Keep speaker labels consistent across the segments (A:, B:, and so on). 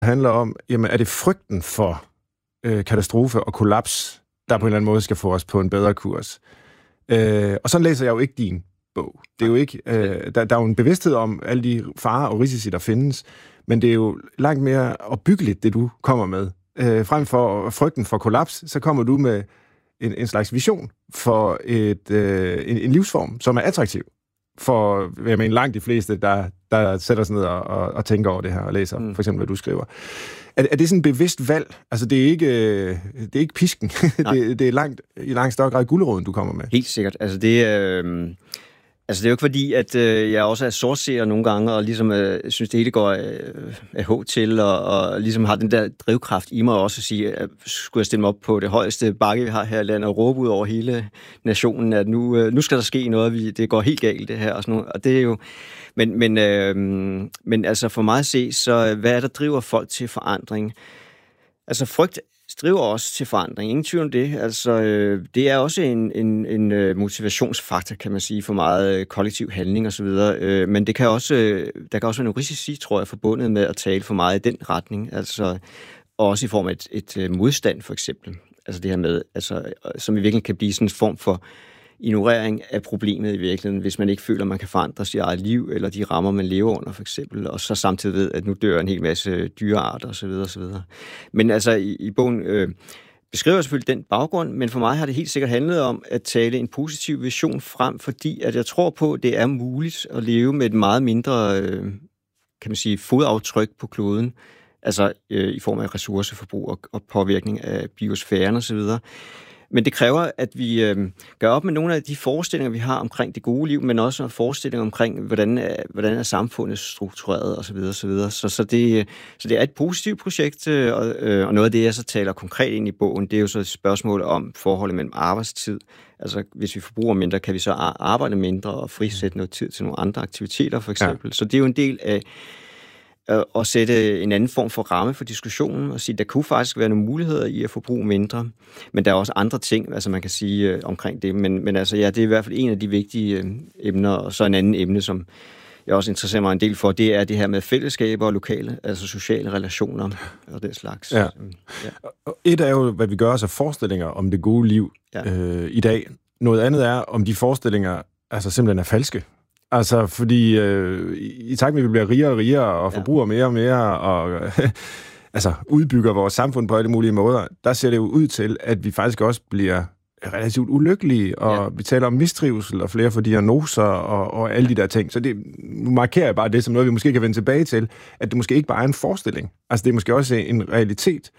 A: handler om, jamen er det frygten for katastrofe og kollaps, der på en eller anden måde skal få os på en bedre kurs? Og sådan læser jeg jo ikke din bog. Det er jo ikke, der er jo en bevidsthed om alle de farer og risici, der findes, men det er jo langt mere opbyggeligt, det du kommer med. Frem for frygten for kollaps, så kommer du med en slags vision for en livsform, som er attraktiv for, jeg mener, langt de fleste, der sætter sig ned og tænker over det her og læser, for eksempel, hvad du skriver. Er det sådan et bevidst valg? Altså, det er ikke pisken. det er i langt større grad guleroden, du kommer med.
B: Helt sikkert. Altså, det er jo ikke fordi, at jeg også er sortseer nogle gange, og ligesom synes, det hele går af H til, og ligesom har den der drivkraft i mig også at sige, at skulle jeg stille mig op på det højeste bakke, vi har her i landet, og råbe ud over hele nationen, at nu skal der ske noget, det går helt galt, det her, og sådan noget. Og det er jo... Men altså for mig at se, så hvad er der driver folk til forandring? Altså frygt driver også til forandring. Ingen tvivl om det. Altså, det er også en motivationsfaktor, kan man sige, for meget kollektiv handling og så videre. Men det kan også, der kan også være nogle risici, tror jeg, forbundet med at tale for meget i den retning. Altså, også i form af et modstand, for eksempel. Altså det her med, altså, som i virkeligheden kan blive sådan en form for ignorering af problemet i virkeligheden, hvis man ikke føler, at man kan forandre sit eget liv, eller de rammer, man lever under, for eksempel, og så samtidig ved, at nu dør en hel masse dyrearter, osv. osv. Men altså, i bogen beskriver jeg selvfølgelig den baggrund, men for mig har det helt sikkert handlet om at tale en positiv vision frem, fordi at jeg tror på, at det er muligt at leve med et meget mindre, kan man sige, fodaftryk på kloden, altså i form af ressourceforbrug og påvirkning af biosfæren osv. Men det kræver, at vi gør op med nogle af de forestillinger, vi har omkring det gode liv, men også forestillinger omkring, hvordan er samfundet struktureret osv. osv. Så det er et positivt projekt, og noget af det, jeg så taler konkret ind i bogen, det er jo så et spørgsmål om forholdet mellem arbejdstid. Altså, hvis vi forbruger mindre, kan vi så arbejde mindre og frisætte noget tid til nogle andre aktiviteter, for eksempel. Ja. Så det er jo en del af at sætte en anden form for ramme for diskussionen og sige, at der kunne faktisk være nogle muligheder i at forbruge mindre. Men der er også andre ting, altså man kan sige omkring det. Men altså, ja, det er i hvert fald en af de vigtige emner. Og så en anden emne, som jeg også interesserer mig en del for, det er det her med fællesskaber og lokale, altså sociale relationer og den slags.
A: Ja. Et er jo, hvad vi gør os af forestillinger om det gode liv i dag. Noget andet er, om de forestillinger altså simpelthen er falske. Altså, fordi i takt med, at vi bliver rigere og rigere, og forbruger mere og mere, og altså udbygger vores samfund på alle mulige måder, der ser det jo ud til, at vi faktisk også bliver relativt ulykkelige, og vi taler om mistrivsel, og flere for diagnoser, og alle de der ting. Så nu markerer jeg bare det som noget, vi måske kan vende tilbage til, at det måske ikke bare er en forestilling. Altså, det er måske også en realitet.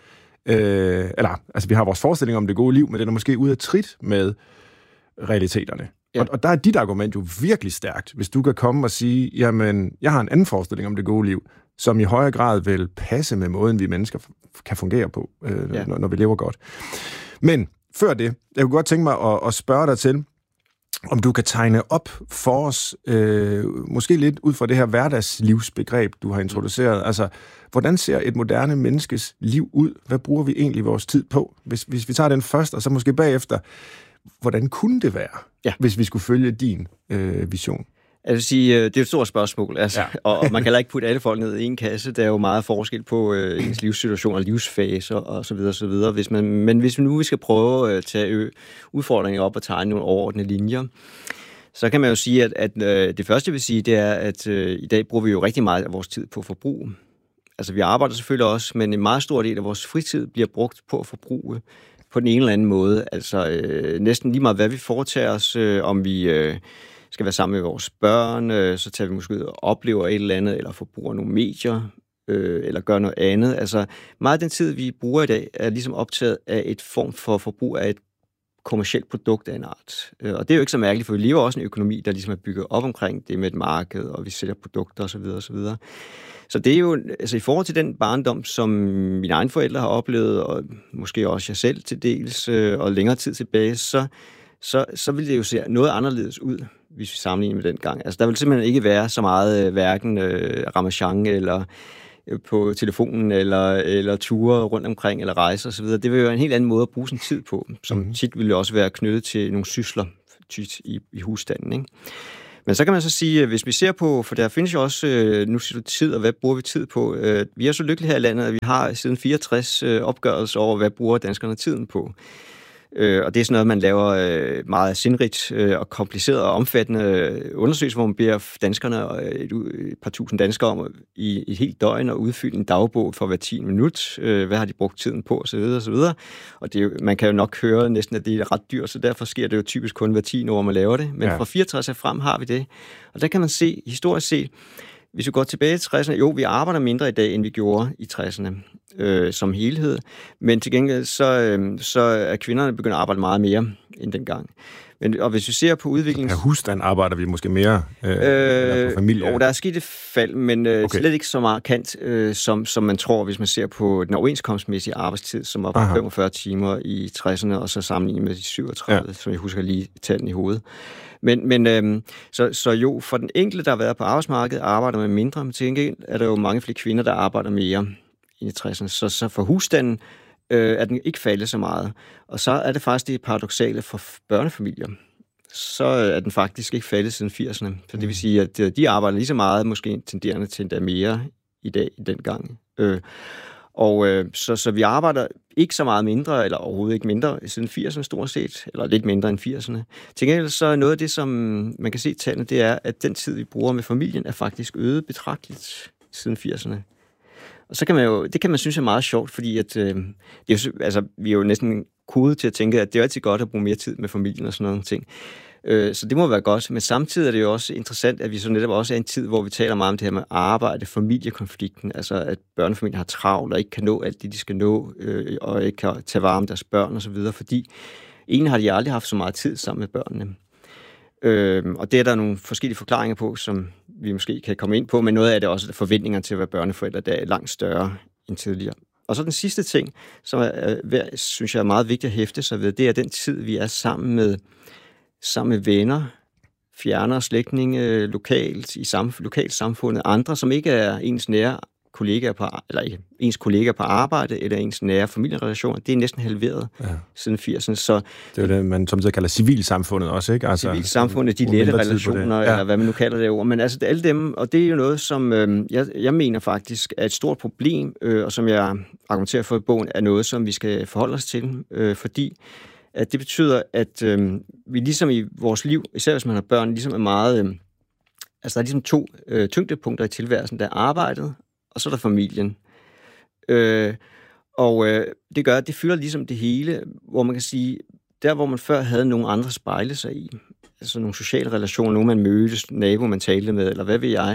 A: Altså, vi har vores forestilling om det gode liv, men den er måske ude af trit med realiteterne. Ja. Og der er dit argument jo virkelig stærkt, hvis du kan komme og sige, jamen, jeg har en anden forestilling om det gode liv, som i højere grad vil passe med måden, vi mennesker kan fungere på, når vi lever godt. Men før det, jeg kunne godt tænke mig at spørge dig til, om du kan tegne op for os, måske lidt ud fra det her hverdagslivsbegreb, du har introduceret. Altså, hvordan ser et moderne menneskes liv ud? Hvad bruger vi egentlig vores tid på? Hvis vi tager den først, og så måske bagefter, hvordan kunne det være, hvis vi skulle følge din vision?
B: Jeg vil sige, det er et stort spørgsmål, altså, og man kan heller ikke putte alle folk ned i en kasse. Der er jo meget forskel på ens livssituation og livsfaser og så videre, så videre. Men hvis vi nu skal prøve at tage udfordringer op og tegne nogle overordnede linjer, så kan man jo sige, at det første, jeg vil sige, det er, at i dag bruger vi jo rigtig meget af vores tid på forbrug. Altså, vi arbejder selvfølgelig også, men en meget stor del af vores fritid bliver brugt på at forbruge på den ene eller anden måde. Altså, næsten lige meget, hvad vi foretager os, om vi skal være sammen med vores børn, så tager vi måske ud og oplever et eller andet, eller forbruger nogle medier, eller gør noget andet. Altså, meget af den tid, vi bruger i dag, er ligesom optaget af et form for forbrug af et kommercielt produkt af en art. Og det er jo ikke så mærkeligt, for vi lever også en økonomi, der ligesom er bygget op omkring det med et marked, og vi sælger produkter osv. osv. Så det er jo, altså i forhold til den barndom, som mine egne forældre har oplevet, og måske også jeg selv til dels, og længere tid tilbage, så vil det jo se noget anderledes ud, hvis vi sammenligner med den gang. Altså der vil simpelthen ikke være så meget hverken ramachan eller på telefonen, eller ture rundt omkring, eller rejser osv. Det vil jo være en helt anden måde at bruge sin tid på, som tit vil også være knyttet til nogle sysler tit i husstanden, ikke? Men så kan man så sige, hvis vi ser på, for der findes jo også, nu siger du tid, og hvad bruger vi tid på? Vi er så lykkelige her i landet, at vi har siden 64 opgørelser over, hvad bruger danskerne tiden på. Og det er sådan noget, man laver meget sindrigt og kompliceret og omfattende undersøgelser, hvor man beder danskerne, et par tusind danskere om i et helt døgn at udfylde en dagbog for hver 10 minut. Hvad har de brugt tiden på, osv. osv. Og det er jo, man kan jo nok høre næsten, at det er ret dyrt, så derfor sker det jo typisk kun hver 10 år, man laver det. Men fra 64 og frem har vi det. Og der kan man se, historisk set, hvis vi går tilbage til 60'erne, jo, vi arbejder mindre i dag, end vi gjorde i 60'erne som helhed, men til gengæld så er kvinderne begyndt at arbejde meget mere end dengang. Og hvis vi ser på udviklingen...
A: Per husstand arbejder vi måske mere eller på familie?
B: Der er sket et fald, men slet ikke så markant, som man tror, hvis man ser på den overenskomstmæssige arbejdstid, som var på 45 timer i 60'erne, og så sammenlignet med de 37, som jeg husker lige tallene i hovedet. Så jo, for den enkelte, der har været på arbejdsmarkedet, arbejder man mindre, men til gengæld er der jo mange flere kvinder, der arbejder mere i 60'erne. Så for husstanden er den ikke faldet så meget. Og så er det faktisk det paradoksale for børnefamilier. Så er den faktisk ikke faldet siden 80'erne. Så det vil sige, at de arbejder lige så meget, måske tenderende til endda mere i dag i den gang. Så vi arbejder ikke så meget mindre, eller overhovedet ikke mindre, siden 80'erne stort set, eller lidt mindre end 80'erne. Til gengæld så er noget af det, som man kan se i tallene, det er, at den tid, vi bruger med familien, er faktisk øget betragteligt siden 80'erne. Og så kan man jo, det kan man synes er meget sjovt, fordi at, vi er jo næsten kodet til at tænke, at det er altid godt at bruge mere tid med familien og sådan nogle ting. Så det må være godt, men samtidig er det jo også interessant, at vi så netop også er en tid, hvor vi taler meget om det her med arbejde, familiekonflikten, altså at børnefamilier har travlt og ikke kan nå alt det, de skal nå, og ikke kan tage vare om deres børn og så videre, fordi egentlig har de aldrig haft så meget tid sammen med børnene. Og det er der nogle forskellige forklaringer på, som vi måske kan komme ind på, men noget af det er også forventningerne til at være børneforældre, der er langt større end tidligere. Og så den sidste ting, som synes jeg er meget vigtigt at hæfte sig ved, det er den tid, vi er sammen med venner, fjerne og slægtninge lokalt i lokalsamfundet, andre, som ikke er ens nære kollegaer på, eller ikke ens kollegaer på arbejde, eller ens nære familierelationer, det er næsten halveret siden 80'erne. Så det
A: er jo det, man samtidig kalder civilsamfundet også, ikke? Altså,
B: civilsamfundet, de lette relationer, eller hvad man nu kalder det ord. Men altså, alle dem, og det er jo noget, som jeg mener faktisk er et stort problem, og som jeg argumenterer for i bogen, er noget, som vi skal forholde os til, fordi at det betyder, at vi ligesom i vores liv, især hvis man har børn, ligesom er meget... der er ligesom 2 tyngdepunkter i tilværelsen. Der er arbejdet, og så er der familien. Det gør, at det fylder ligesom det hele, hvor man kan sige, der hvor man før havde nogle andre spejle sig i, altså nogle sociale relationer, nogen man mødtes, nabo man talte med, eller hvad ved jeg,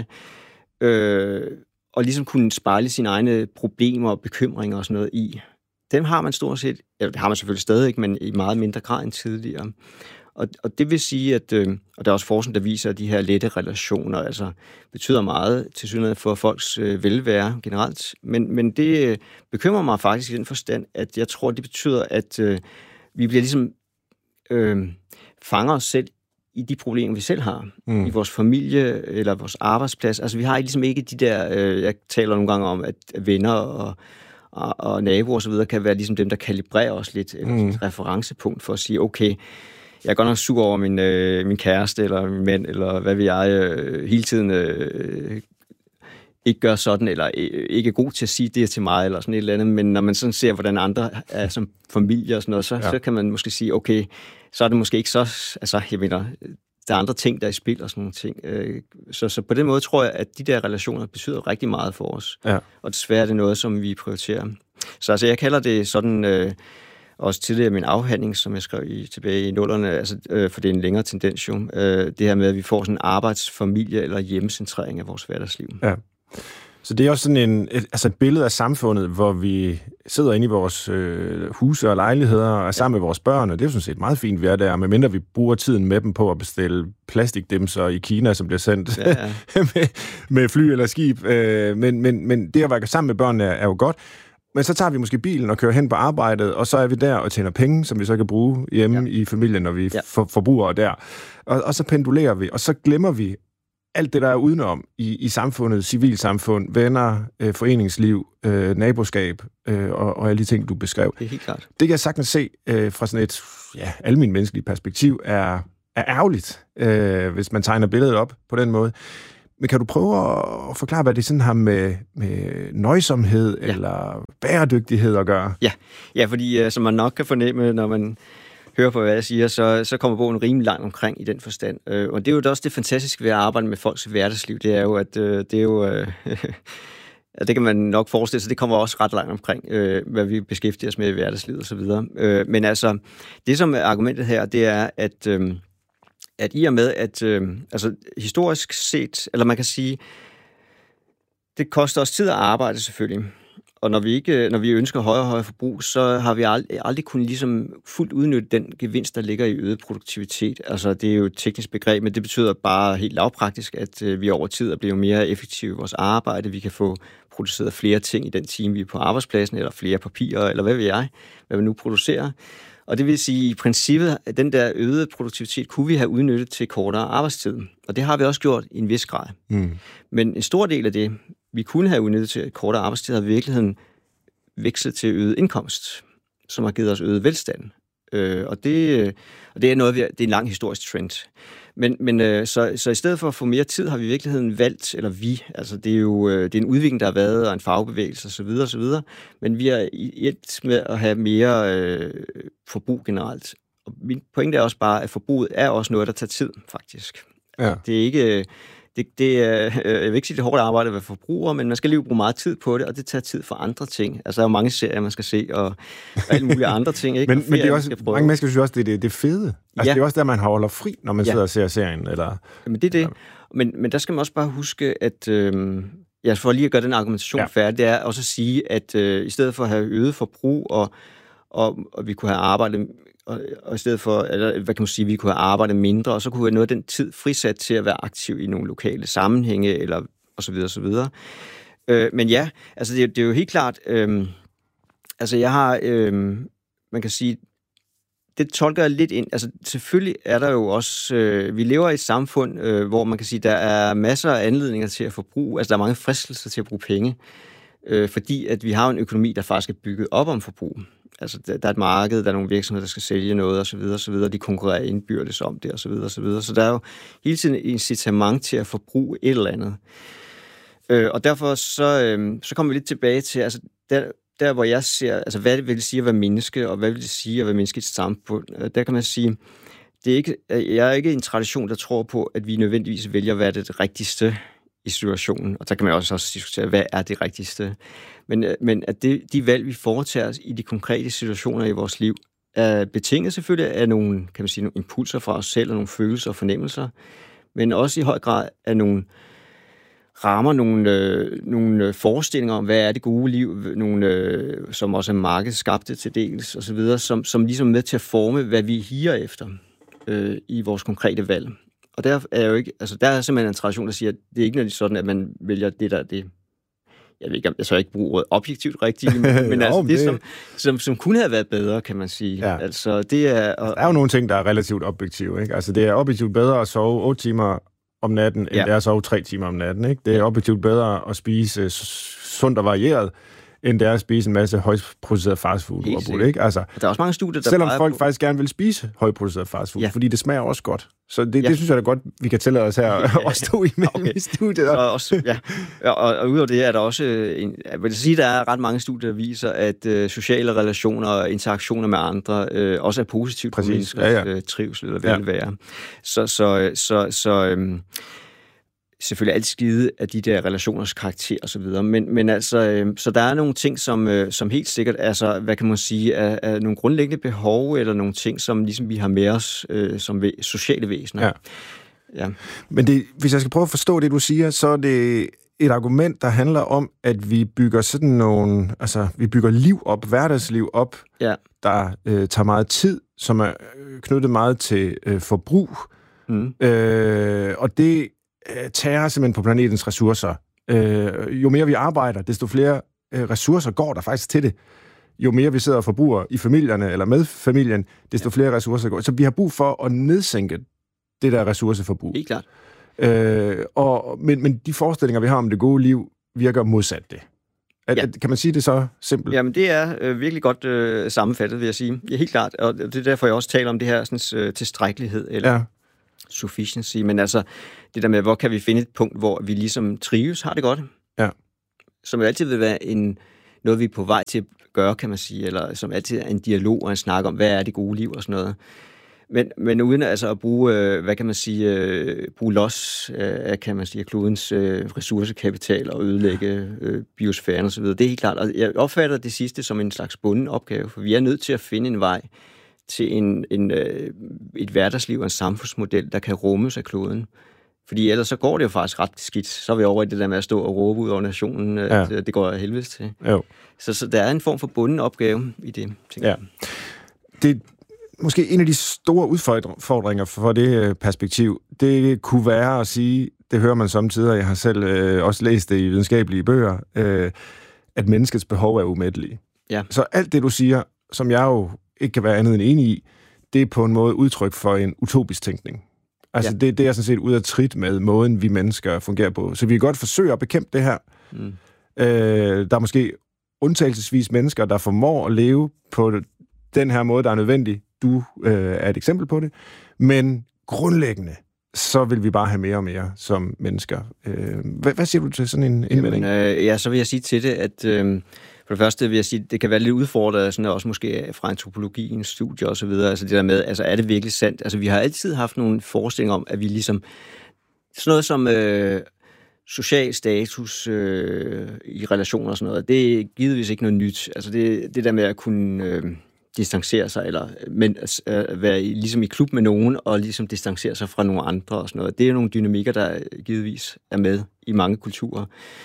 B: og ligesom kunne spejle sine egne problemer og bekymringer og sådan noget i. Dem har man stort set, eller det har man selvfølgelig stadig, men i meget mindre grad end tidligere. Og det vil sige, at, og der er også forskning, der viser, at de her lette relationer altså betyder meget til synligheden for folks velvære generelt. Men det bekymrer mig faktisk i den forstand, at jeg tror, det betyder, at vi bliver ligesom fanger os selv i de problemer, vi selv har. I vores familie eller vores arbejdsplads. Altså vi har ligesom ikke de der, jeg taler nogle gange om, at venner og naboer og så videre kan være ligesom dem, der kalibrerer os lidt, eller et referencepunkt for at sige, okay, jeg er godt nok sur over min kæreste, eller min mand, eller hvad vil jeg, hele tiden ikke gør sådan, eller ikke er god til at sige det til mig, eller sådan et eller andet, men når man sådan ser, hvordan andre er som familie og sådan noget, så kan man måske sige, okay, så er det måske ikke så, altså jeg mener, der er andre ting, der er i spil og sådan nogle ting. Så på den måde tror jeg, at de der relationer betyder rigtig meget for os, og desværre er det noget, som vi prioriterer. Så altså, jeg kalder det sådan... også tidligere min afhandling, som jeg skrev tilbage i 00'erne, altså, for det er en længere tendens jo, det her med, at vi får sådan en arbejdsfamilie eller hjemmecentrering af vores hverdagsliv. Ja.
A: Så det er også sådan et billede af samfundet, hvor vi sidder inde i vores huse og lejligheder og er sammen med vores børn, og det er jo sådan set meget fint, vi er der, medmindre vi bruger tiden med dem på at bestille plastikdimser i Kina, som bliver sendt med fly eller skib. Men det at være sammen med børnene er jo godt. Men så tager vi måske bilen og kører hen på arbejdet, og så er vi der og tjener penge, som vi så kan bruge hjemme i familien, når vi forbruger der. Og så pendulerer vi, og så glemmer vi alt det, der er udenom i samfundet, civilsamfund, venner, foreningsliv, naboskab og alle de ting, du beskrev.
B: Det er helt klart.
A: Det kan jeg sagtens se fra sådan et almindeligt menneskeligt perspektiv, er ærgerligt, hvis man tegner billedet op på den måde. Men kan du prøve at forklare, hvad det sådan har med nøjsomhed eller bæredygtighed at gøre?
B: Ja, fordi som man nok kan fornemme, når man hører på, hvad jeg siger, så kommer bogen rimelig langt omkring i den forstand. Og det er jo også det fantastiske ved at arbejde med folks hverdagsliv, det er jo, at det er jo... det kan man nok forestille sig, det kommer også ret langt omkring, hvad vi beskæftiger os med i hverdagslivet osv. Men altså, det som er argumentet her, det er, at i og med, at altså historisk set, eller man kan sige, det koster os tid at arbejde selvfølgelig. Og når vi ønsker højere og højere forbrug, så har vi aldrig kunnet ligesom fuldt udnytte den gevinst, der ligger i øget produktivitet. Altså, det er jo et teknisk begreb, men det betyder bare helt lavpraktisk, at vi over tid er blevet mere effektive i vores arbejde. Vi kan få produceret flere ting i den time, vi er på arbejdspladsen, eller flere papirer, eller hvad vi nu producerer. Og det vil sige, at i princippet, at den der øgede produktivitet kunne vi have udnyttet til kortere arbejdstid. Og det har vi også gjort i en vis grad. Men en stor del af det, vi kunne have udnyttet til kortere arbejdstid, har i virkeligheden vekslet til øget indkomst, som har givet os øget velstand. Og det er noget, det er en lang historisk trend. Men så i stedet for at få mere tid, har vi i virkeligheden valgt, eller altså det er jo det er en udvikling, der har været, og en fagbevægelse osv., men vi har hjælpt med at have mere forbrug generelt. Og min pointe er også bare, at forbruget er også noget, der tager tid, faktisk. Ja. Det er ikke... jeg vil ikke sige, det er hårdt arbejde at være forbruger, men man skal lige bruge meget tid på det, og det tager tid for andre ting. Altså, der er jo mange serier, man skal se, og alle mulige andre ting. Ikke?
A: men det er også, mange mennesker synes også, det er fede. Altså, det er også der, man holder fri, når man sidder og ser serien. Eller...
B: Men det er det. Men der skal man også bare huske, at... for lige at gøre den argumentation færdig, det er også at sige, at i stedet for at have øget forbrug, og vi kunne have arbejdet... Og i stedet for, eller hvad kan man sige, vi kunne have arbejdet mindre, og så kunne vi have noget af den tid frisat til at være aktiv i nogle lokale sammenhænge, eller og så videre, og så videre. Men ja, altså det er jo helt klart, altså jeg har, man kan sige, det tolker jeg lidt ind, altså selvfølgelig er der jo også, vi lever i et samfund, hvor man kan sige, der er masser af anledninger til at forbruge, altså der er mange fristelser til at bruge penge, fordi at vi har en økonomi, der faktisk er bygget op om forbrug. Altså, der er et marked, der er nogle virksomheder, der skal sælge noget, osv., de konkurrerer indbyrdes om det, osv. Så der er jo hele tiden et incitament til at forbruge et eller andet. Og derfor så kommer vi lidt tilbage til, altså, der hvor jeg ser, altså, hvad det vil sige at være menneske, og hvad vil det sige at være menneske i et samfund, der kan man sige, jeg er ikke en tradition, der tror på, at vi nødvendigvis vælger at være det rigtigste i situationen, og der kan man også diskutere, hvad er det rigtigste. Men at de valg, vi foretager i de konkrete situationer i vores liv, er betinget selvfølgelig af nogle, kan man sige, nogle impulser fra os selv, og nogle følelser og fornemmelser, men også i høj grad af nogle rammer, nogle forestillinger om, hvad er det gode liv, som også er markedsskabte til dels, og så videre, som ligesom er med til at forme, hvad vi higer efter i vores konkrete valg. Og der er simpelthen en tradition, der siger, at det er ikke noget sådan, at man vælger det der, det. Jeg ved ikke, om jeg så ikke bruger ordet objektivt rigtigt, men altså det, som kunne have været bedre, kan man sige. Ja. Altså, det er... Der
A: er jo nogle ting, der er relativt objektive, ikke? Altså, det er objektivt bedre at sove 8 timer om natten, end det er at sove 3 timer om natten, ikke? Det er objektivt bedre at spise sundt og varieret, end det er at spise en masse højprocesseret fastfood. Ikke? Altså,
B: der er også mange studier, der
A: selvom folk faktisk gerne vil spise højprocesseret fastfood, fordi det smager også godt. Så det synes jeg da godt, vi kan tillade os her at stå imellem i studiet.
B: Og udover det er der også, jeg vil sige, der er ret mange studier, der viser, at sociale relationer og interaktioner med andre også er positivt for menneskers trivsel eller velvære. Selvfølgelig alt skide af de der relationers karakter og så videre, men altså, så der er nogle ting, som helt sikkert, altså, hvad kan man sige, er nogle grundlæggende behov, eller nogle ting, som ligesom vi har med os som sociale væsener. Ja.
A: Men hvis jeg skal prøve at forstå det, du siger, så er det et argument, der handler om, at vi bygger sådan nogle, altså, vi bygger liv op, hverdagsliv op, der tager meget tid, som er knyttet meget til forbrug, og det tager simpelthen på planetens ressourcer. Jo mere vi arbejder, desto flere ressourcer går der faktisk til det. Jo mere vi sidder og forbruger i familierne eller med familien, desto flere ressourcer går. Så vi har brug for at nedsænke det der ressourceforbrug.
B: Helt klart.
A: Men de forestillinger, vi har om det gode liv, virker modsat det. Kan man sige det så simpelt?
B: Jamen, det er virkelig godt sammenfattet, vil jeg sige. Ja, helt klart. Og det er derfor, jeg også taler om det her sådan, tilstrækkelighed, eller sufficiency, men altså det der med, hvor kan vi finde et punkt, hvor vi ligesom trives, har det godt.
A: Ja.
B: Som jo altid vil være noget, vi er på vej til at gøre, kan man sige, eller som altid er en dialog og en snak om, hvad er det gode liv og sådan noget. Men uden altså at bruge, bruge los af, kan man sige, klodens ressourcekapital og ødelægge biosfæren og så videre. Det er helt klart. Og jeg opfatter det sidste som en slags bunden opgave, for vi er nødt til at finde en vej til et hverdagsliv og en samfundsmodel, der kan rummes af kloden. Fordi ellers så går det jo faktisk ret skidt. Så er vi over i det der med at stå og råbe ud over nationen, at det går af helvedes til.
A: Jo.
B: Så der er en form for bunden opgave i det, tænker jeg.
A: Det er måske en af de store udfordringer for det perspektiv. Det kunne være at sige, det hører man samtidig, jeg har selv også læst det i videnskabelige bøger, at menneskets behov er umættelige.
B: Ja.
A: Så alt det, du siger, som jeg jo ikke kan være andet end enig i, det er på en måde udtryk for en utopisk tænkning. Altså det er sådan set ud af trit med måden, vi mennesker fungerer på. Så vi kan godt forsøge at bekæmpe det her. Der er måske undtagelsesvis mennesker, der formår at leve på den her måde, der er nødvendig. Du er et eksempel på det. Men grundlæggende, så vil vi bare have mere og mere som mennesker. Hvad siger du til sådan en indvending?
B: Så vil jeg sige til det, at for det første vil jeg sige, det kan være lidt udfordret, sådan også måske fra antropologiens studie og så videre. Altså det der med, altså er det virkelig sandt? Altså vi har altid haft nogle forestillinger om, at vi ligesom sådan noget som social status i relationer og sådan noget, det er givetvis ikke noget nyt. Altså det der med at kunne distancere sig, eller være ligesom i klub med nogen, og ligesom distancere sig fra nogle andre og sådan noget. Det er nogle dynamikker, der givetvis er med i mange kulturer.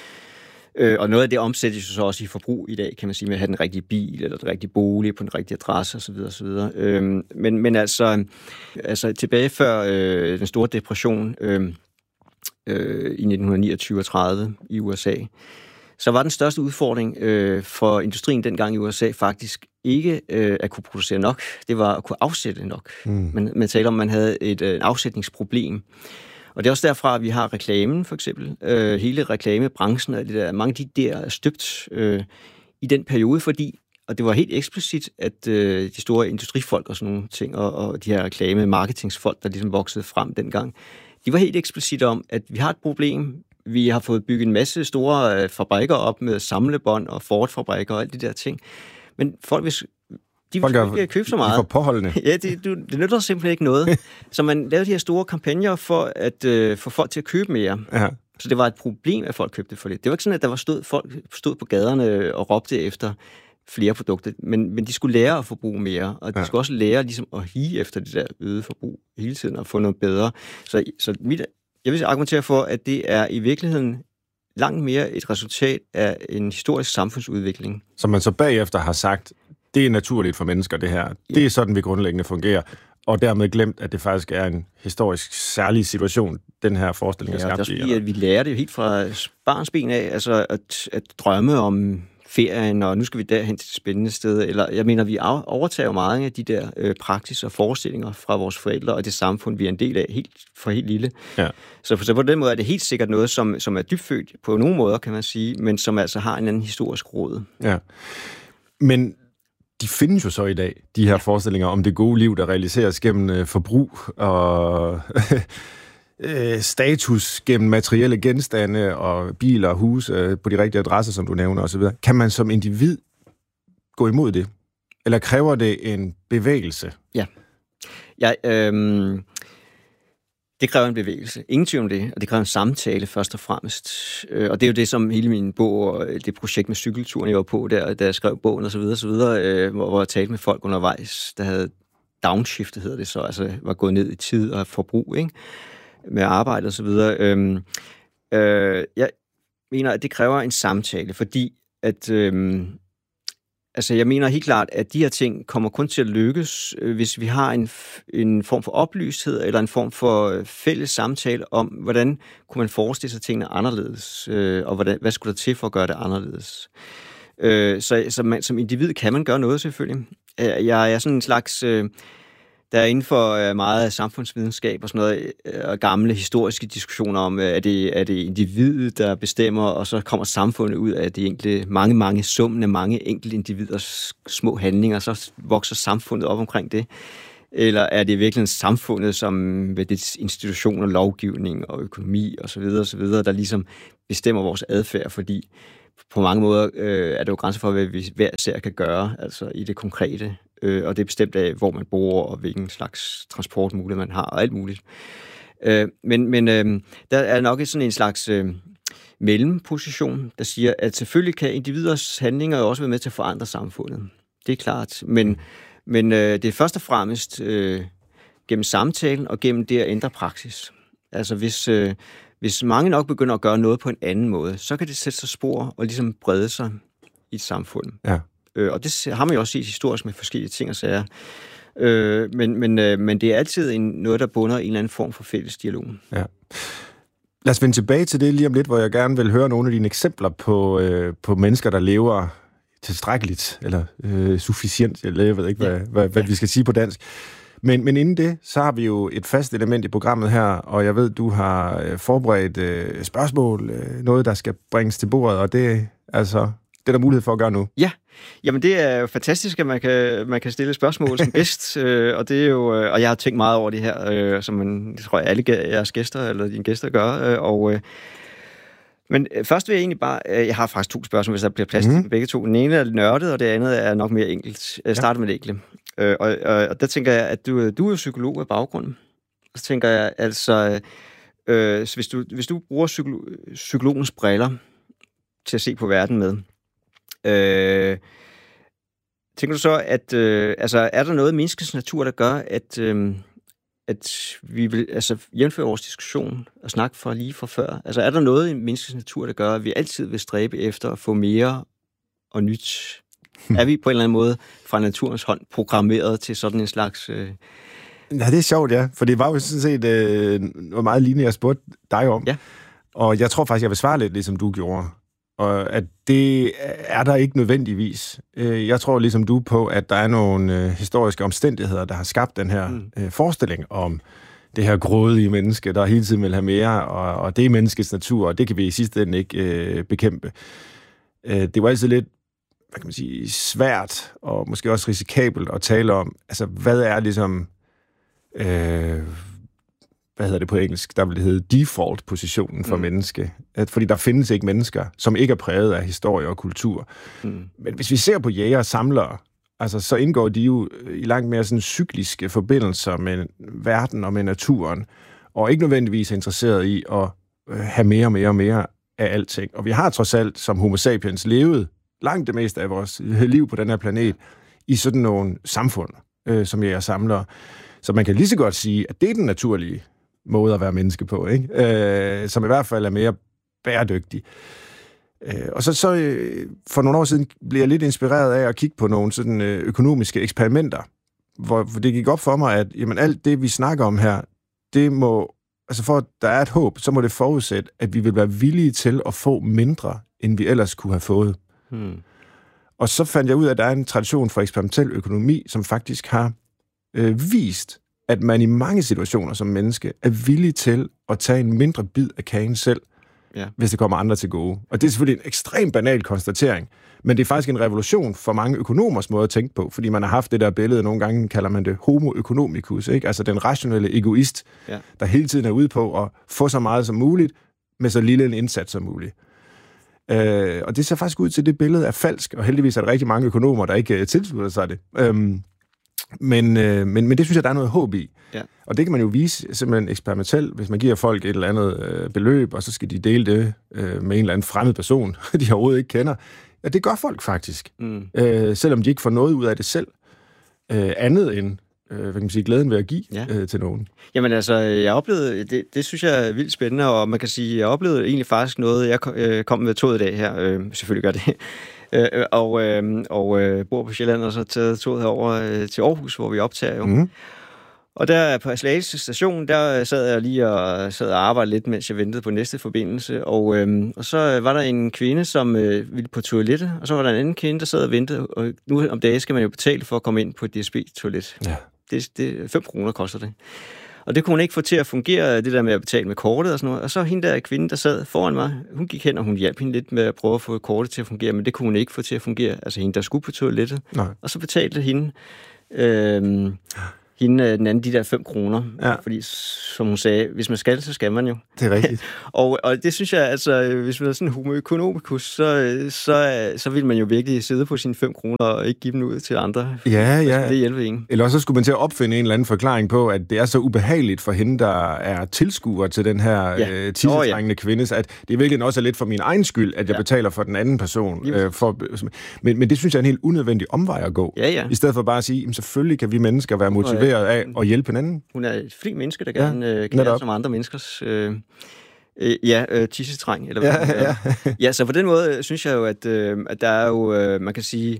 B: Og noget af det omsættes jo så også i forbrug i dag, kan man sige, med at have den rigtige bil, eller den rigtige bolig på den rigtige adresse osv. osv. Men altså tilbage før den store depression i 1929 og 30 i USA, så var den største udfordring for industrien dengang i USA faktisk ikke at kunne producere nok, det var at kunne afsætte nok. Man taler om, at man havde et afsætningsproblem. Og det er også derfra, at vi har reklamen, for eksempel. Hele reklamebranchen, og det der, mange af de der er støbt i den periode, fordi, og det var helt eksplicit, at de store industrifolk og sådan nogle ting, og de her reklame-marketingsfolk, der ligesom voksede frem dengang, de var helt eksplicit om, at vi har et problem. Vi har fået bygget en masse store fabrikker op med samlebånd og Ford-fabrikker og alt de der ting. Men folk vil ikke købe så meget.
A: De får påholdende.
B: Ja, det nytter simpelthen ikke noget. Så man lavede de her store kampagner for at få folk til at købe mere.
A: Ja.
B: Så det var et problem, at folk købte for lidt. Det var ikke sådan, at folk stod på gaderne og råbte efter flere produkter, men de skulle lære at forbruge mere, og de skulle også lære ligesom at hige efter det der øgede forbrug hele tiden og få noget bedre. Så jeg vil argumentere for, at det er i virkeligheden langt mere et resultat af en historisk samfundsudvikling.
A: Som man så bagefter har sagt, det er naturligt for mennesker, det her. Det er sådan, vi grundlæggende fungerer. Og dermed glemt, at det faktisk er en historisk særlig situation, den her forestilling er skabt i.
B: Det er også fordi, at vi lærer det jo helt fra barnsben af, altså at drømme om ferien, og nu skal vi derhen til et spændende sted. Eller jeg mener, vi overtager meget af de der praksis og forestillinger fra vores forældre og det samfund, vi er en del af, helt lille. Ja. Så på den måde er det helt sikkert noget, som er dybfødt på nogle måder, kan man sige, men som altså har en anden historisk rod. Ja.
A: Men de findes jo så i dag, de her forestillinger om det gode liv, der realiseres gennem forbrug og status gennem materielle genstande og biler og huse på de rigtige adresser, som du nævner osv. Kan man som individ gå imod det? Eller kræver det en bevægelse?
B: Ja. Det kræver en bevægelse. Ingen tvivl om det, og det kræver en samtale først og fremmest. Og det er jo det, som hele min bog og det projekt med cykelturen, jeg var på, da jeg skrev bogen osv., hvor jeg talte med folk undervejs, der havde downshiftet, hedder det så, altså var gået ned i tid og forbrug, ikke? Med arbejde og så videre. Jeg mener, at det kræver en samtale, fordi at jeg mener helt klart, at de her ting kommer kun til at lykkes, hvis vi har en form for oplysthed eller en form for fælles samtale om, hvordan kunne man forestille sig tingene anderledes, og hvad skulle der til for at gøre det anderledes. Som individ kan man gøre noget, selvfølgelig. Jeg er sådan en slags Der er inden for meget samfundsvidenskab og sådan noget, og gamle historiske diskussioner om, er det individet, der bestemmer, og så kommer samfundet ud af de enkelte, mange enkelte individers små handlinger, og så vokser samfundet op omkring det. Eller er det virkelig samfundet, som med dets institutioner, lovgivning og økonomi osv., der ligesom bestemmer vores adfærd, fordi på mange måder er det jo grænser for, hvad vi hver især kan gøre, altså i det konkrete, og det er bestemt af, hvor man bor, og hvilken slags transportmulighed man har, og alt muligt. Men der er nok sådan en slags mellemposition, der siger, at selvfølgelig kan individers handlinger jo også være med til at forandre samfundet. Det er klart, men det er først og fremmest gennem samtalen og gennem det at ændre praksis. Altså hvis mange nok begynder at gøre noget på en anden måde, så kan det sætte sig spor og ligesom brede sig i et samfund.
A: Ja.
B: Og det har man jo også set historisk med forskellige ting og sager. Men det er altid noget, der bunder i en eller anden form for fælles dialog. Ja.
A: Lad os vende tilbage til det lige om lidt, hvor jeg gerne vil høre nogle af dine eksempler på mennesker, der lever tilstrækkeligt, eller sufficient, jeg ved ikke, hvad vi skal sige på dansk. Men inden det, så har vi jo et fast element i programmet her, og jeg ved, du har forberedt spørgsmål, noget, der skal bringes til bordet, og det er der mulighed for at gøre nu.
B: Ja, jamen det er jo fantastisk, at man kan stille spørgsmål som gæst, og det er jo, og jeg har tænkt meget over det her, som jeg tror, alle jeres gæster, eller dine gæster gør, men først vil jeg egentlig bare, jeg har faktisk 2 spørgsmål, hvis der bliver plads til begge to. Den ene er nørdet, og det andet er nok mere enkelt. Jeg starter med det enkle. Og der tænker jeg, at du er jo psykolog af baggrunden. Så tænker jeg, altså, hvis du bruger psykologens briller til at se på verden med, tænker du så, at er der noget i menneskets natur, der gør, at vi vil jævnføre vores diskussion og snakke lige fra før? Altså er der noget i menneskets natur, der gør, at vi altid vil stræbe efter at få mere og nyt? Er vi på en eller anden måde fra naturens hånd programmeret til sådan en slags...
A: Ja, det er sjovt, ja. For det var jo sådan set noget meget lignende, jeg spurgte dig om. Ja. Og jeg tror faktisk, jeg vil svare lidt, ligesom du gjorde. Og at det er der ikke nødvendigvis. Jeg tror ligesom du på, at der er nogle historiske omstændigheder, der har skabt den her forestilling om det her grådige menneske, der hele tiden vil have mere, og det er menneskets natur, og det kan vi i sidste ende ikke bekæmpe. Det var altid lidt, hvad kan man sige, svært, og måske også risikabelt at tale om, altså hvad er ligesom... hvad hedder det på engelsk, der vil det hedde default-positionen for menneske. Fordi der findes ikke mennesker, som ikke er præget af historie og kultur. Men hvis vi ser på jæger og samlere, altså, så indgår de jo i langt mere sådan cykliske forbindelser med verden og med naturen, og ikke nødvendigvis er interesseret i at have mere og mere og mere af alting. Og vi har trods alt som homo sapiens levet langt det meste af vores liv på den her planet i sådan nogle samfund, som jæger og samlere. Så man kan lige så godt sige, at det er den naturlige måde at være menneske på, ikke? Som i hvert fald er mere bæredygtig. Og så for nogle år siden blev jeg lidt inspireret af at kigge på nogle sådan økonomiske eksperimenter, hvor det gik op for mig, at jamen, alt det, vi snakker om her, det må, altså for at der er et håb, så må det forudsætte, at vi vil være villige til at få mindre, end vi ellers kunne have fået. Og så fandt jeg ud af, at der er en tradition for eksperimentel økonomi, som faktisk har vist, at man i mange situationer som menneske er villig til at tage en mindre bid af kagen selv, hvis det kommer andre til gode. Og det er selvfølgelig en ekstremt banal konstatering, men det er faktisk en revolution for mange økonomers måde at tænke på, fordi man har haft det der billede, nogle gange kalder man det homo economicus, ikke? Altså den rationelle egoist, der hele tiden er ude på at få så meget som muligt, med så lille en indsats som muligt. Og det ser faktisk ud til, at det billede er falsk, og heldigvis er der rigtig mange økonomer, der ikke tilslutter sig det. Men det synes jeg, der er noget håb i. Ja. Og det kan man jo vise simpelthen eksperimentelt, hvis man giver folk et eller andet beløb, og så skal de dele det med en eller anden fremmed person, de overhovedet ikke kender. Ja, det gør folk faktisk. Selvom de ikke får noget ud af det selv. Andet end hvad kan man sige, glæden ved at give til nogen. Jamen altså,
B: jeg oplevede, det synes jeg er vildt spændende, og man kan sige, jeg oplevede egentlig faktisk noget, jeg kom med toget i dag her, selvfølgelig gør det, og bor på Sjælland, og så taget toget herover til Aarhus, hvor vi optager jo. Og der på Slagelse station, der sad jeg lige og arbejdede lidt, mens jeg ventede på næste forbindelse, og så var der en kvinde, som ville på toilettet, og så var der en anden kvinde, der sad og ventede, og nu om dagen skal man jo betale for at komme ind på et DSB-toilet. Ja. Det 5 kroner koster det. Og det kunne hun ikke få til at fungere, det der med at betale med kortet og sådan noget. Og så hende der kvinde, der sad foran mig, hun gik hen, og hun hjalp hende lidt med at prøve at få kortet til at fungere, men det kunne hun ikke få til at fungere. Altså hende, der skulle på toilettet. Nej. Og så betalte hende hende, den anden, de der 5 kroner. Ja. Fordi, som hun sagde, hvis man skal, så skal man jo.
A: Det er rigtigt.
B: og det synes jeg, altså, hvis man er sådan en homo economicus, så vil man jo virkelig sidde på sine 5 kroner og ikke give dem ud til andre.
A: Ja.
B: Det hjælper ingen.
A: Eller også skulle man til at opfinde en eller anden forklaring på, at det er så ubehageligt for hende, der er tilskuer til den her tissetrængende kvinde, at det virkelig også er lidt for min egen skyld, at jeg betaler for den anden person. Men det synes jeg er en helt unødvendig omvej at gå.
B: Ja.
A: I stedet for bare at sige, jamen, selvfølgelig kan vi mennesker være motiveret af at hjælpe hinanden.
B: Hun er et flink menneske, der gerne kan som andre menneskers tissetræng. Ja, så på den måde synes jeg jo, at der er jo, man kan sige...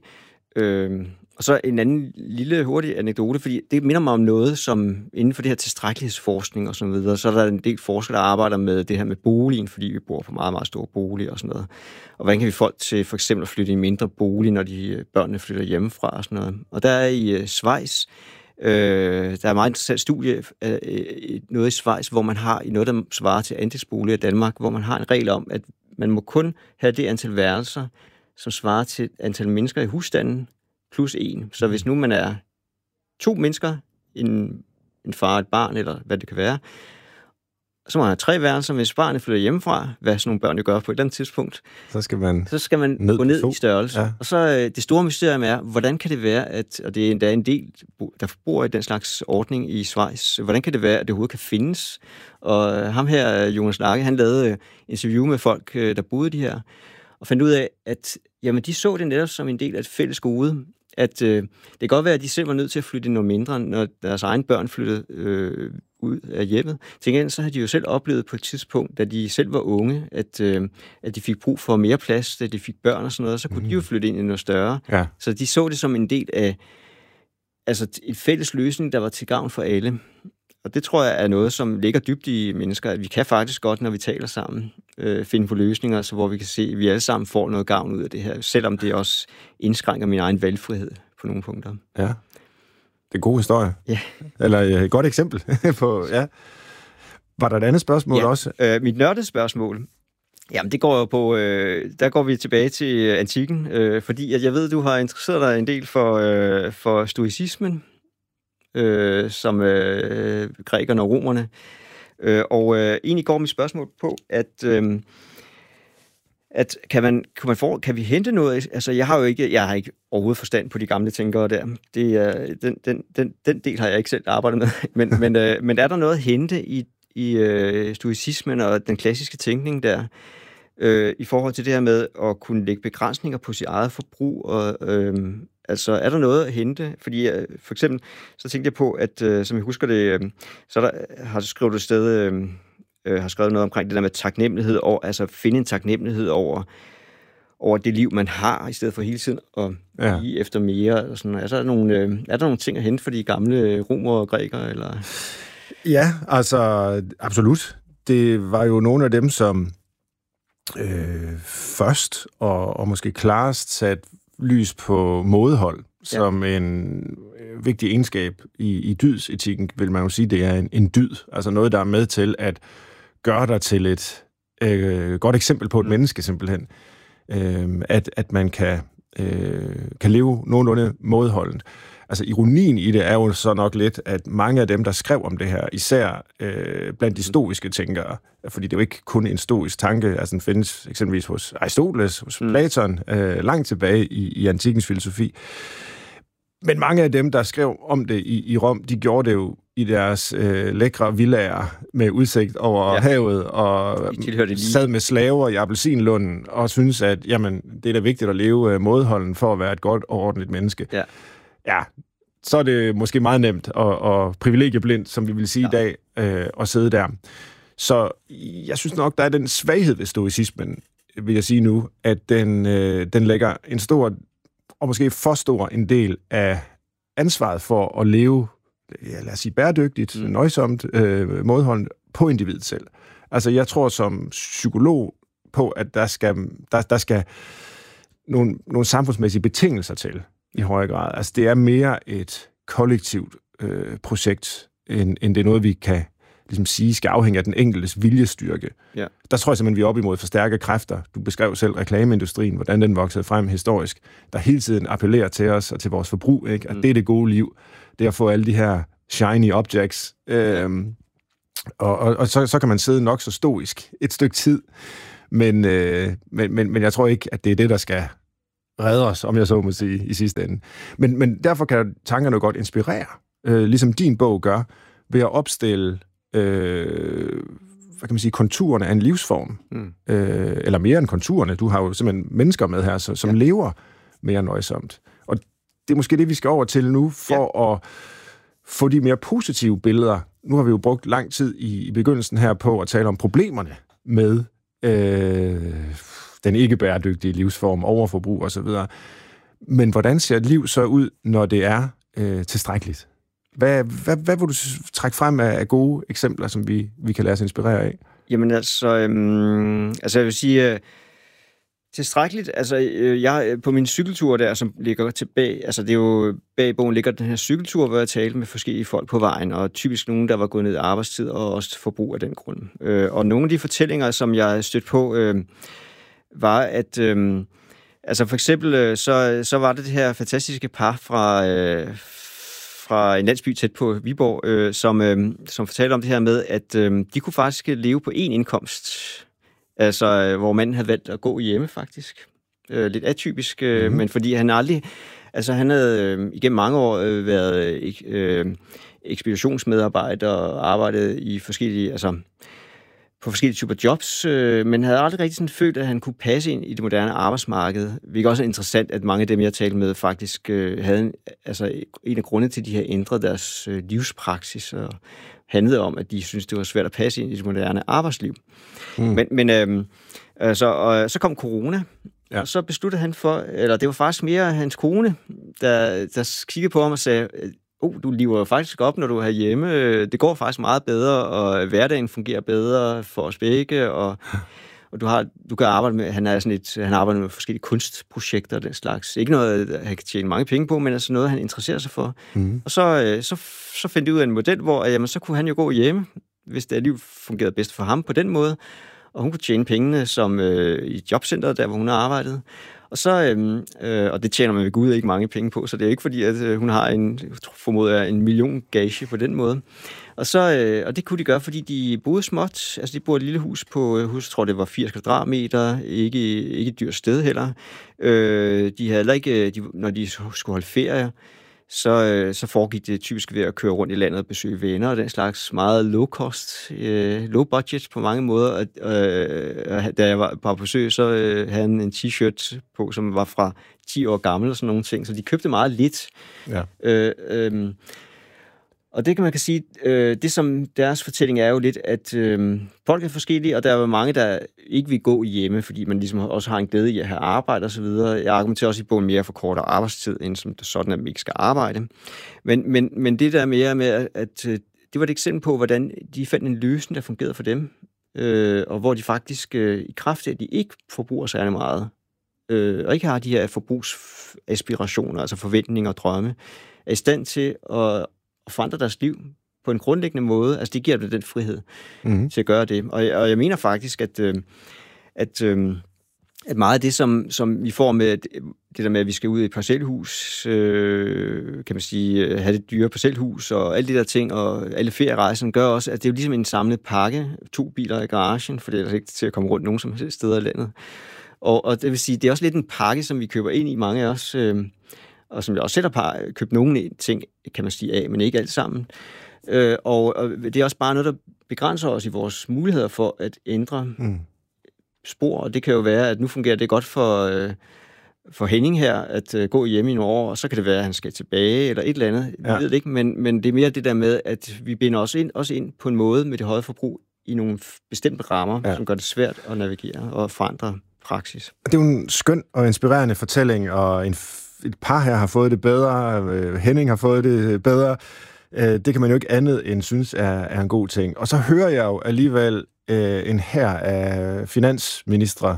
B: Og så en anden lille hurtig anekdote, fordi det minder mig om noget, som inden for det her tilstrækkelighedsforskning og sådan videre, så er der en del forskere, der arbejder med det her med boligen, fordi vi bor på meget, meget store boliger og sådan noget. Og hvordan kan vi få folk til for eksempel at flytte i en mindre bolig, når børnene flytter hjemmefra og sådan noget. Og der er i Schweiz, der er et meget interessant studie, noget i Schweiz, hvor man har noget, der svarer til andelsboliger i Danmark, hvor man har en regel om, at man må kun have det antal værelser, som svarer til antal mennesker i husstanden, plus 1. Så hvis nu man er 2 mennesker, en far og et barn, eller hvad det kan være, så må man have 3 værelser. Hvis barnet flytter hjemmefra, hvad sådan nogle børn jo gør på et eller andet tidspunkt, så skal man gå ned i størrelse. Ja. Og så det store mysterium er, hvordan kan det være, og det er endda en del, der bor i den slags ordning i Schweiz, hvordan kan det være, at det overhovedet kan findes? Og ham her, Jonas Larke, han lavede interview med folk, der boede de her, og fandt ud af, at jamen, de så det netop som en del af et fælles gode, at det kan godt være, at de selv var nødt til at flytte noget mindre, når deres egen børn flyttede ud af hjemmet. Til gengæld så havde de jo selv oplevet på et tidspunkt, da de selv var unge, at de fik brug for mere plads, da de fik børn og sådan noget, så kunne de jo flytte ind i noget større. Ja. Så de så det som en del af en fælles løsning, der var til gavn for alle. Og det tror jeg er noget, som ligger dybt i mennesker, at vi kan faktisk godt, når vi taler sammen, finde på løsninger, så hvor vi kan se, at vi alle sammen får noget gavn ud af det her, selvom det også indskrænker min egen valgfrihed på nogle punkter. Ja,
A: det er en god historie. Ja. Eller et godt eksempel på, ja. Var der et andet spørgsmål også?
B: Mit nørdede spørgsmål, jamen det går jo på, der går vi tilbage til antikken, fordi at jeg ved, du har interesseret dig en del for stoicismen, som grækerne og romerne. Og egentlig går mit spørgsmål på, at kan vi hente noget? Altså, jeg har ikke overhovedet forstand på de gamle tænkere der. Det er, den del har jeg ikke selv arbejdet med. Men er der noget at hente i stoicismen og den klassiske tænkning der, i forhold til det her med at kunne lægge begrænsninger på sit eget forbrug? Og, altså, er der noget at hente? Fordi for eksempel, så tænkte jeg på, at som jeg husker det, så har du skrevet et sted, har skrevet noget omkring det der med taknemmelighed, altså finde en taknemmelighed over det liv, man har, i stedet for hele tiden at give efter mere. Og sådan. Er der nogle ting at hente for de gamle romere og grækere? Eller?
A: Ja, altså absolut. Det var jo nogle af dem, som først og måske klarest sat lys på mådehold som en vigtig egenskab i dydsetikken, vil man jo sige, det er en dyd. Altså noget, der er med til at gøre dig til et godt eksempel på et menneske, simpelthen. At man kan leve nogenlunde mådeholdent. Altså ironien i det er jo så nok lidt, at mange af dem, der skrev om det her, især blandt de stoiske tænkere, fordi det er jo ikke kun en stoisk tanke, altså den findes eksempelvis hos Aristoteles, hos Platon, langt tilbage i antikkens filosofi. Men mange af dem, der skrev om det i Rom, de gjorde det jo i deres lækre villaer med udsigt over havet, og sad med slaver i appelsinlunden, og synes at jamen, det er da vigtigt at leve mådeholden for at være et godt og ordentligt menneske. Ja, så er det måske meget nemt og privilegieblindt, som vi vil sige i dag, at sidde der. Så jeg synes nok, der er den svaghed ved stoicismen, vil jeg sige nu, at den lægger en stor, og måske for stor en del af ansvaret for at leve, lad os sige, bæredygtigt, nøjsomt, mådeholden på individet selv. Altså, jeg tror som psykolog på, at der skal nogle samfundsmæssige betingelser til i højere grad. Altså, det er mere et kollektivt projekt, end det er noget, vi kan ligesom sige, skal afhænge af den enkeltes viljestyrke. Ja. Der tror jeg simpelthen, vi er op imod for stærke kræfter. Du beskrev selv reklameindustrien, hvordan den voksede frem historisk, der hele tiden appellerer til os og til vores forbrug, ikke? At det er det gode liv. Det er at få alle de her shiny objects. Og så kan man sidde nok så stoisk et stykke tid. Men jeg tror ikke, at det er det, der skal redde os, om jeg så må sige, i sidste ende. Men derfor kan tankerne godt inspirere, ligesom din bog gør, ved at opstille hvad kan man sige, konturerne af en livsform. Eller mere end konturerne. Du har jo simpelthen mennesker med her, som lever mere nøjsomt. Og det er måske det, vi skal over til nu, for at få de mere positive billeder. Nu har vi jo brugt lang tid i begyndelsen her på at tale om problemerne med den ikke bæredygtige livsform, overforbrug osv. Men hvordan ser et liv så ud, når det er tilstrækkeligt? Hvad vil du trække frem af gode eksempler, som vi kan lade os inspirere af?
B: Jamen altså jeg vil sige, tilstrækkeligt, altså jeg på min cykeltur der, som ligger tilbage, altså det er jo, bag bogen ligger den her cykeltur, hvor jeg talte med forskellige folk på vejen, og typisk nogen, der var gået ned i arbejdstid, og også forbrug af den grund. Og nogle af de fortællinger, som jeg stødte på, var, at altså for eksempel, så var det her fantastiske par fra en landsby tæt på Viborg, som fortalte om det her med, at de kunne faktisk leve på én indkomst, altså hvor manden havde valgt at gå hjemme faktisk. Lidt atypisk, men fordi han aldrig, altså han havde igennem mange år været ekspeditionsmedarbejder og arbejdet i forskellige, altså på forskellige typer jobs, men havde aldrig rigtig sådan følt, at han kunne passe ind i det moderne arbejdsmarked. Hvilket også er interessant, at mange af dem, jeg talte med, faktisk havde en af grundene til, at de havde ændret deres livspraksis og handlede om, at de syntes, det var svært at passe ind i det moderne arbejdsliv. Så kom corona, og så besluttede han eller det var faktisk mere hans kone, der kiggede på ham og sagde, du lever jo faktisk op, når du er hjemme. Det går faktisk meget bedre, og hverdagen fungerer bedre for os begge, og du kan arbejde med, han arbejder med forskellige kunstprojekter og den slags. Ikke noget, han kan tjene mange penge på, men altså noget, han interesserer sig for. Og så fandt de ud af en model, hvor jamen, så kunne han jo gå hjemme, hvis det liv fungerede bedst for ham på den måde, og hun kunne tjene pengene som i jobcenteret, der hvor hun har arbejdet. Og så, og det tjener man ved Gud ikke mange penge på, så det er ikke fordi, at hun har en million gage på den måde. Og det kunne de gøre, fordi de boede småt. Altså, de boede et lille hus på, jeg tror det var 80 kvadratmeter, ikke et dyrt sted heller. De havde heller ikke, når de skulle holde ferie, så foregik det typisk ved at køre rundt i landet og besøge venner og den slags meget low cost, low budget på mange måder. Da jeg var på besøg, så havde han en t-shirt på, som var fra 10 år gammel og sådan nogle ting, så de købte meget lidt. Ja. Og det kan man kan sige, det som deres fortælling er jo lidt, at folk er forskellige, og der er jo mange, der ikke vil gå hjemme, fordi man ligesom også har en glæde i at have arbejde og så videre. Jeg argumenterer også i bogen mere for kortere arbejdstid, end som sådan, at man ikke skal arbejde. Men det der mere med, at det var et eksempel på, hvordan de fandt en løsning, der fungerede for dem, og hvor de faktisk i kraft af, at de ikke forbruger særlig meget, og ikke har de her forbrugsaspirationer, altså forventninger og drømme, er i stand til at forandre deres liv på en grundlæggende måde. Altså, det giver dem den frihed til at gøre det. Og jeg mener faktisk, at meget af det, som vi får med det der med, at vi skal ud i et parcelhus, kan man sige, have det dyre parcelhus og alle de der ting, og alle ferierejserne gør også, at det er jo ligesom en samlet pakke, 2 biler i garagen, for det er altså ikke til at komme rundt nogen som helst steder i landet. Og det vil sige, det er også lidt en pakke, som vi køber ind i, mange af os, og som jeg også selv har købt nogle ting, kan man sige af, men ikke alt sammen. Og det er også bare noget, der begrænser os i vores muligheder for at ændre spor, og det kan jo være, at nu fungerer det godt for Henning her, at gå hjemme i nogle år, og så kan det være, at han skal tilbage, eller et eller andet. Jeg ved det ikke, men det er mere det der med, at vi binder os ind på en måde med det høje forbrug i nogle bestemte rammer, som gør det svært at navigere og forandre praksis. Det
A: er jo en skøn og inspirerende fortælling, og et par her har fået det bedre, Henning har fået det bedre. Det kan man jo ikke andet end synes er en god ting. Og så hører jeg jo alligevel en hær af finansministre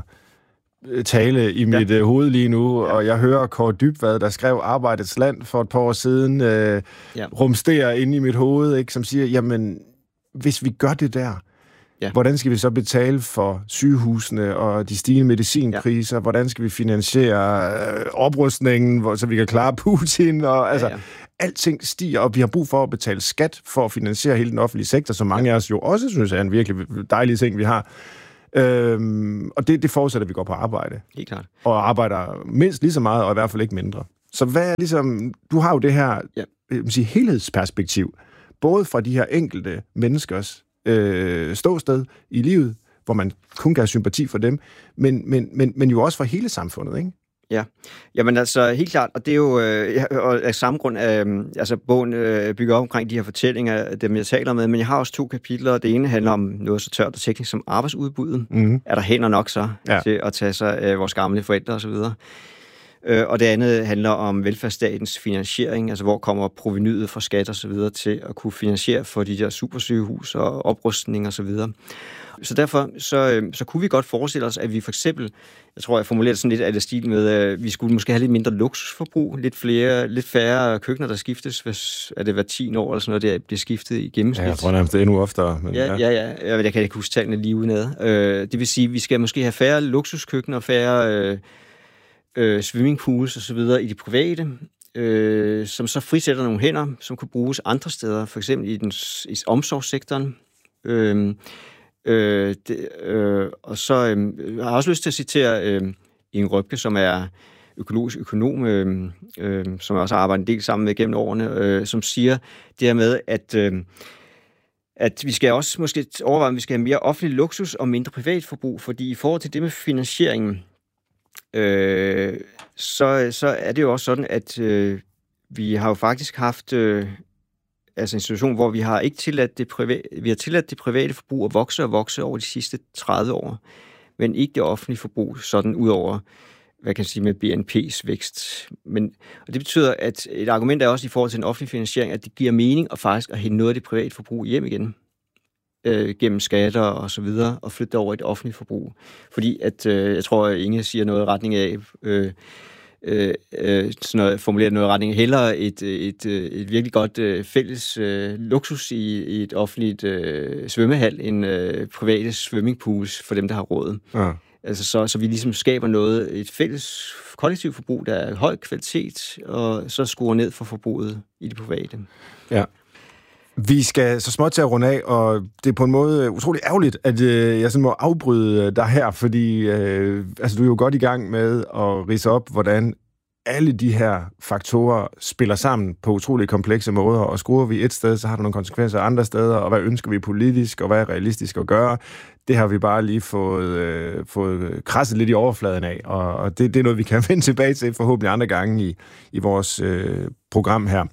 A: tale i mit hoved lige nu, og jeg hører Kåre Dybvad, der skrev Arbejdets Land for et par år siden, rumstere inde i mit hoved, ikke, som siger, jamen, hvis vi gør det der, hvordan skal vi så betale for sygehusene og de stigende medicinpriser? Hvordan skal vi finansiere oprustningen, så vi kan klare Putin? Og, alting stiger, og vi har brug for at betale skat for at finansiere hele den offentlige sektor, som mange af os jo også synes er en virkelig dejlig ting, vi har. Og det forudsætter, at vi går på arbejde.
B: Helt klart.
A: Og arbejder mindst lige så meget, og i hvert fald ikke mindre. Så hvad er ligesom, du har jo det her helhedsperspektiv, både fra de her enkelte menneskers ståsted i livet, hvor man kun kan have sympati for dem, men jo også for hele samfundet, ikke?
B: Ja, jamen altså helt klart, og det er jo af samme grund, altså bogen bygger op omkring de her fortællinger, dem jeg taler med, men jeg har også 2 kapitler, og det ene handler om noget så tørt og teknisk som arbejdsudbuddet. Er der hænder nok så til at tage sig af vores gamle forældre osv.? Og det andet handler om velfærdsstatens finansiering, altså hvor kommer provenyet fra skat og så videre til at kunne finansiere for de der supersygehus og oprustning og så videre. Så derfor så kunne vi godt forestille os, at vi for eksempel, jeg tror, jeg formulerer sådan lidt af det stil med, at vi skulle måske have lidt mindre luksusforbrug, lidt færre køkkener, der skiftes, hvis er det hver 10 år eller sådan noget, der bliver skiftet i gennemsnit.
A: Ja, jeg tror nærmest det er endnu oftere. Men
B: ja. Jeg kan ikke huske tallene lige udenad. Det vil sige, at vi skal måske have færre luksuskøkkener, færre swimmingpools og så videre i de private, som så frisætter nogle hænder, som kunne bruges andre steder, for eksempel i omsorgssektoren. Og så jeg har også lyst til at citere Inge Røbke, som er økologisk økonom, som jeg også har arbejdet en del sammen med gennem årene, som siger det her med, at vi skal også måske overveje, at vi skal have mere offentlig luksus og mindre privatforbrug, fordi i forhold til det med finansieringen, så er det jo også sådan, at vi har jo faktisk haft altså en situation, hvor vi har ikke tilladt det private forbrug at vokse over de sidste 30 år, men ikke det offentlige forbrug sådan ud over, hvad kan jeg sige, med BNP's vækst. Og det betyder, at et argument er også i forhold til den offentlige finansiering, at det giver mening at faktisk at hente noget af det private forbrug hjem igen, gennem skatter og så videre, og flytte over i det offentlige forbrug. Fordi at, jeg tror, at Inge siger noget i retning af, formuleret noget i retning af, hellere et virkelig godt fælles luksus i et offentligt svømmehal, end private swimmingpools for dem, der har råd. Ja. Altså så vi ligesom skaber et fælles kollektivt forbrug, der er høj kvalitet, og så skruer ned for forbruget i det private.
A: Ja. Vi skal så småt til at runde af, og det er på en måde utrolig ærgerligt, at jeg sådan må afbryde dig her, fordi du er jo godt i gang med at ridse op, hvordan alle de her faktorer spiller sammen på utrolig komplekse måder, og skruer vi et sted, så har der nogle konsekvenser andre steder, og hvad ønsker vi politisk, og hvad er realistisk at gøre? Det har vi bare lige fået krasset lidt i overfladen af, og det er noget, vi kan vende tilbage til forhåbentlig andre gange i vores program her.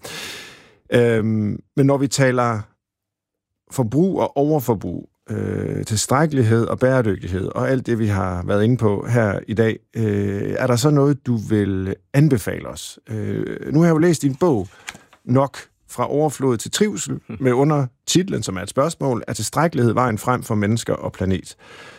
A: Men når vi taler forbrug og overforbrug, tilstrækkelighed og bæredygtighed og alt det, vi har været inde på her i dag, er der så noget, du vil anbefale os? Nu har jeg jo læst din bog, Nok fra overflod til trivsel, med undertitlen, som er et spørgsmål, er tilstrækkelighed vejen frem for mennesker og planet?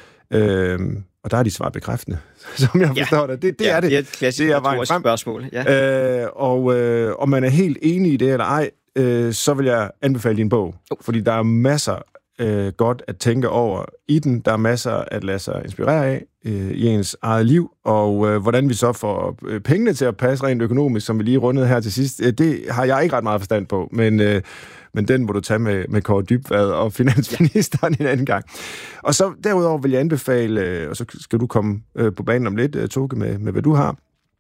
A: Og der er de svar bekræftende, som jeg forstår det. Det er det.
B: Det er et klassisk spørgsmål. Ja.
A: Og man er helt enig i det eller ej, så vil jeg anbefale din bog. Fordi der er masser godt at tænke over i den. Der er masser at lade sig inspirere af i ens eget liv. Og hvordan vi så får pengene til at passe rent økonomisk, som vi lige rundede her til sidst, det har jeg ikke ret meget forstand på. Men den må du tage med Kåre Dybvad og finansministeren en anden gang. Og så derudover vil jeg anbefale, og så skal du komme på banen om lidt, Toke, med hvad du har,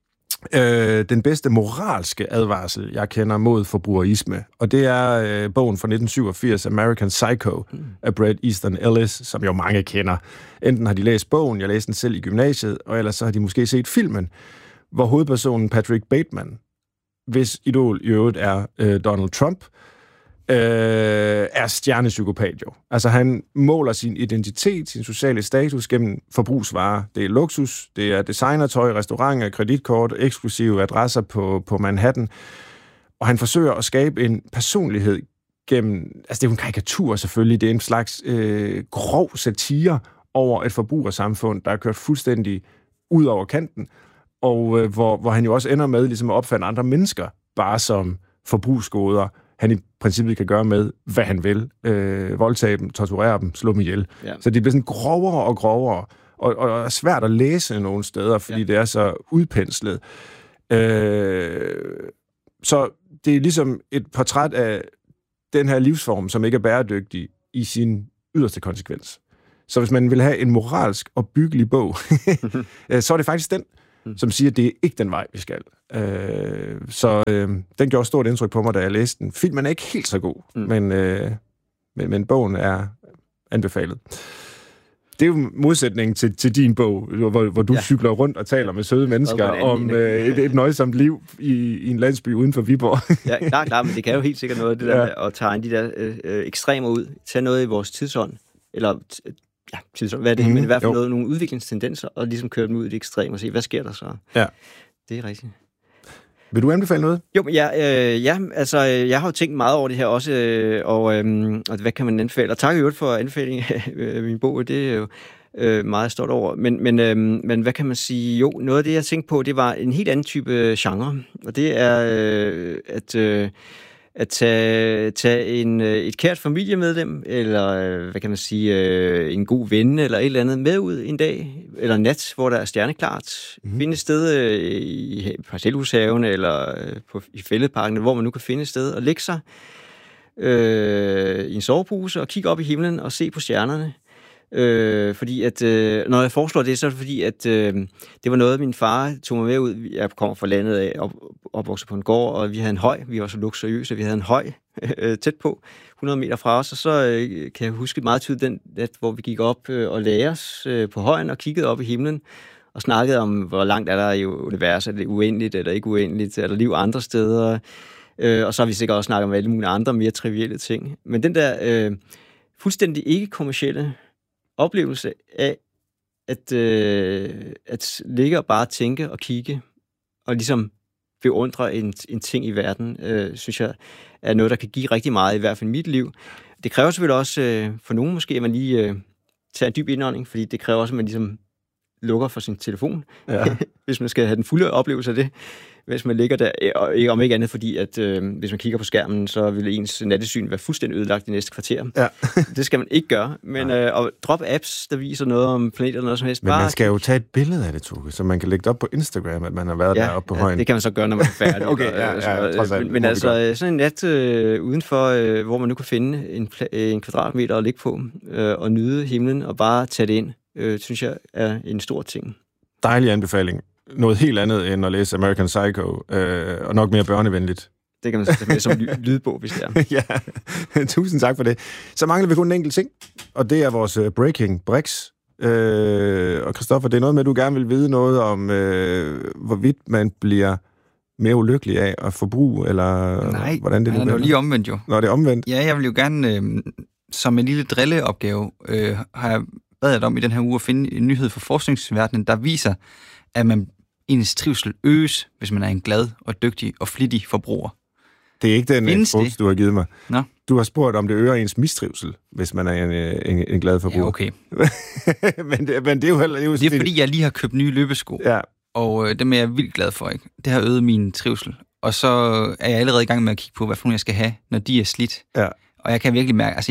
A: den bedste moralske advarsel, jeg kender mod forbrugerisme. Og det er bogen fra 1987, American Psycho, af Bret Easton Ellis, som jo mange kender. Enten har de læst bogen, jeg læste den selv i gymnasiet, og ellers så har de måske set filmen, hvor hovedpersonen Patrick Bateman, hvis idol i øvrigt er Donald Trump, er stjernepsykopat jo. Altså han måler sin identitet, sin sociale status gennem forbrugsvarer. Det er luksus, det er designertøj, restauranter, kreditkort, eksklusive adresser på Manhattan. Og han forsøger at skabe en personlighed gennem, altså det er jo en karikatur selvfølgelig, det er en slags grov satire over et forbrugersamfund, der er kørt fuldstændig ud over kanten, og hvor han jo også ender med ligesom at opfatte andre mennesker bare som forbrugsgoder, han i princippet kan gøre med, hvad han vil. Voldtage dem, torturere dem, slå dem ihjel. Ja. Så det bliver sådan grovere og grovere, og er svært at læse nogle steder, fordi det er så udpenslet. Så det er ligesom et portræt af den her livsform, som ikke er bæredygtig i sin yderste konsekvens. Så hvis man vil have en moralsk og byggelig bog, så er det faktisk den, som siger, at det er ikke den vej, vi skal. Den gjorde stort indtryk på mig, da jeg læste den. Filmen er ikke helt så god, men bogen er anbefalet. Det er jo modsætningen til din bog, hvor du cykler rundt og taler med søde mennesker om et nøjsomt liv i en landsby uden for Viborg.
B: Ja, klart, men det kan jo helt sikkert noget, det der med at tegne de der ekstremer ud. Tage noget i vores tidsånd, eller tidsånd, hvad er det, men i hvert fald nogle udviklingstendenser, og ligesom køre dem ud i det ekstreme og se, hvad sker der så? Ja. Det er rigtigt.
A: Vil du anbefale noget?
B: Jo, men altså, jeg har jo tænkt meget over det her også, og hvad kan man anbefale? Og tak i øvrigt for anbefalingen af min bog, det er jo meget stolt over. Men hvad kan man sige? Jo, noget af det, jeg tænkte på, det var en helt anden type genre, og det er at tage et kært familiemedlem, eller hvad kan man sige, en god ven, eller et eller andet med ud en dag, eller nat, hvor der er stjerneklart. Finde et sted i parcelhushaven, eller i fældeparken, hvor man nu kan finde et sted, og lægge sig i en sovepose, og kigge op i himlen, og se på stjernerne. Fordi at, når jeg foreslår det, så er det fordi, at det var noget, min far tog mig med ud. Jeg kommer fra landet af, opvokset på en gård, og vi havde en høj. Vi var så luksuriøse, vi havde en høj tæt på, 100 meter fra os. Og så kan jeg huske meget tydeligt den nat, hvor vi gik op og lagde os på højen og kiggede op i himlen og snakkede om, hvor langt er der i universet. Er det uendeligt eller ikke uendeligt? Er der liv andre steder? Og så har vi sikkert også snakket om alle mulige andre mere trivielle ting. Men den der fuldstændig ikke-kommercielle oplevelse af at ligge og bare tænke og kigge og ligesom beundre en ting i verden, synes jeg er noget, der kan give rigtig meget, i hvert fald i mit liv. Det kræver selvfølgelig også for nogen måske, at man lige tager en dyb indånding, fordi det kræver også, at man ligesom lukker for sin telefon, hvis man skal have den fulde oplevelse af det, hvis man ligger der, og ikke om ikke andet, fordi at hvis man kigger på skærmen, så vil ens nattesyn være fuldstændig ødelagt de næste kvarter. Ja. Det skal man ikke gøre, men og drop apps, der viser noget om planeter eller noget som helst.
A: Men man skal jo tage et billede af det, Toke, så man kan lægge det op på Instagram, at man har været deroppe på højen.
B: Det kan man så gøre, når man er færdig. Okay, men altså sådan en nat udenfor, hvor man nu kan finde en kvadratmeter at ligge på, og nyde himlen, og bare tage det ind, synes jeg er en stor ting.
A: Dejlig anbefaling. Noget helt andet end at læse American Psycho, og nok mere børnevenligt. Det
B: kan man så tage med som lydbog, hvis det er.
A: Ja, tusind tak for det. Så mangler vi kun en enkelt ting, og det er vores Breaking Bricks. Og Christoffer, det er noget med, at du gerne vil vide noget om, hvorvidt man bliver mere ulykkelig af at forbruge, eller
C: nej,
A: hvordan det nu
C: er. Nej, det er lige omvendt jo.
A: Nå, det er omvendt.
C: Ja, jeg vil jo gerne, som en lille drilleopgave, har jeg badet om i den her uge at finde en nyhed fra forskningsverdenen, der viser, at ens trivsel øges, hvis man er en glad og dygtig og flittig forbruger.
A: Det er ikke den instruks, du har givet mig.
C: Nå?
A: Du har spurgt, om det øger ens mistrivsel, hvis man er en glad forbruger.
C: Ja, okay.
A: men det er jo heller...
C: Det er fordi, jeg lige har købt nye løbesko, og dem er jeg vildt glad for, ikke? Det har øget min trivsel. Og så er jeg allerede i gang med at kigge på, hvad for nogle jeg skal have, når de er slidt. Ja. Og jeg kan virkelig mærke, altså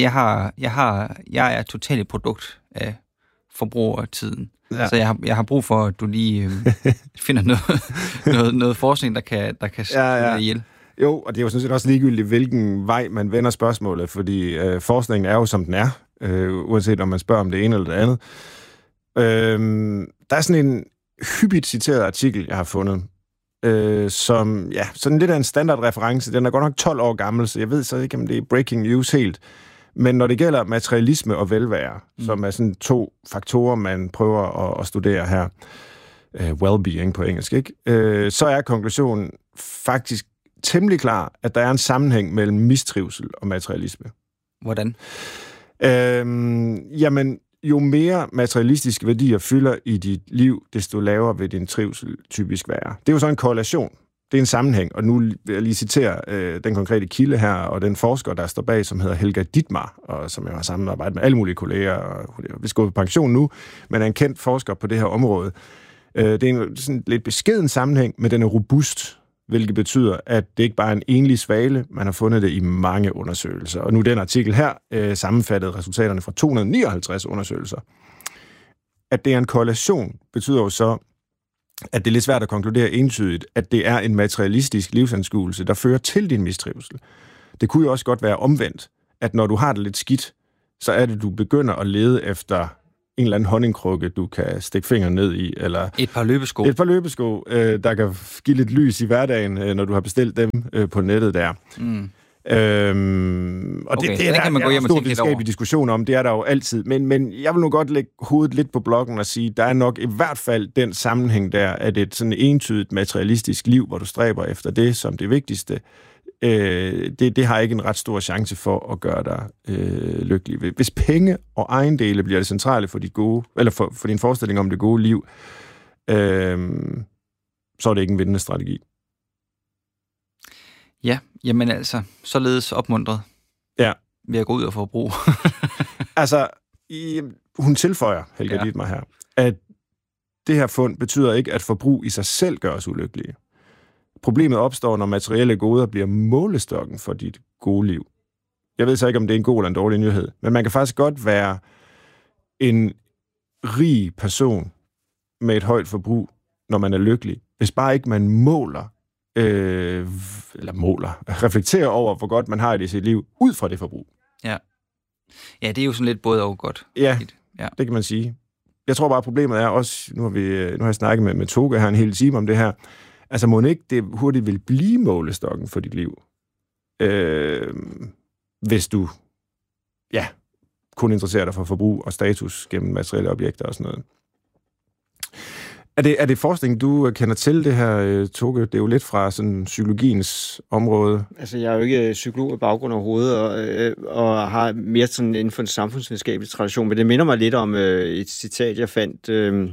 C: jeg er totalt et produkt af forbrugertiden. Ja. Så jeg har brug for, at du lige finder noget forskning, der kan slå ihjel.
A: Jo, og det er jo sådan set også ligegyldigt, hvilken vej man vender spørgsmålet, fordi forskningen er jo, som den er, uanset om man spørger om det ene eller det andet. Der er sådan en hyppigt citeret artikel, jeg har fundet, som sådan lidt af en standardreference. Den er godt nok 12 år gammel, så jeg ved så ikke, om det er breaking news helt. Men når det gælder materialisme og velvære, som er sådan 2 faktorer, man prøver at studere her, well-being på engelsk, ikke? Så er konklusionen faktisk temmelig klar, at der er en sammenhæng mellem mistrivsel og materialisme.
C: Hvordan?
A: Jamen, jo mere materialistiske værdier fylder i dit liv, desto lavere vil din trivsel typisk være. Det er jo så en korrelation. Det er en sammenhæng, og nu vil jeg lige citere den konkrete kilde her, og den forsker, der står bag, som hedder Helga Dittmar, og som jeg har samarbejdet med alle mulige kolleger, og hun er vist gået på pension nu, men er en kendt forsker på det her område. Det er en sådan lidt beskeden sammenhæng, men den er robust, hvilket betyder, at det ikke bare er en enlig svale, man har fundet det i mange undersøgelser. Og nu den artikel her sammenfattede resultaterne fra 259 undersøgelser. At det er en korrelation, betyder jo så, at det er lidt svært at konkludere entydigt, at det er en materialistisk livsanskuelse, der fører til din mistrivsel. Det kunne jo også godt være omvendt, at når du har det lidt skidt, så er det, du begynder at lede efter en eller anden honningkrukke, du kan stikke fingeren ned i, eller
C: et par løbesko.
A: Et par løbesko, der kan give lidt lys i hverdagen, når du har bestilt dem på nettet der. Og okay, det er der en stor videnskabelig diskussion om, det er der jo altid. Men jeg vil nu godt lægge hovedet lidt på blokken og sige, der er nok i hvert fald den sammenhæng der, at et sådan entydigt materialistisk liv, hvor du stræber efter det som det vigtigste, det har ikke en ret stor chance for at gøre dig lykkelig. Hvis penge og ejendele bliver det centrale for dit gode, eller for din forestilling om det gode liv, så er det ikke en vindende strategi.
C: Ja, jamen altså, således opmuntret.
A: Ja.
C: Ved at gå ud og forbruge.
A: Altså, hun tilføjer, Helga Dittmar her, at det her fund betyder ikke, at forbrug i sig selv gør os ulykkelige. Problemet opstår, når materielle goder bliver målestokken for dit gode liv. Jeg ved så ikke, om det er en god eller en dårlig nyhed, men man kan faktisk godt være en rig person med et højt forbrug, når man er lykkelig, hvis bare ikke man reflekterer over, hvor godt man har det i sit liv, ud fra det forbrug.
C: Ja. Ja, det er jo sådan lidt både og godt.
A: Ja, det kan man sige. Jeg tror bare, problemet er også, nu har jeg snakket med Toge her en hel time om det her, altså må ikke det hurtigt vil blive målestokken for dit liv, hvis du kun interesserer dig for forbrug og status gennem materielle objekter og sådan noget. Er det forskning, du kender til det her, Toge? Det er jo lidt fra sådan psykologiens område.
B: Altså, jeg er jo ikke psykolog af baggrund overhovedet, og har mere sådan inden for en samfundsvidenskabelig tradition, men det minder mig lidt om et citat, jeg fandt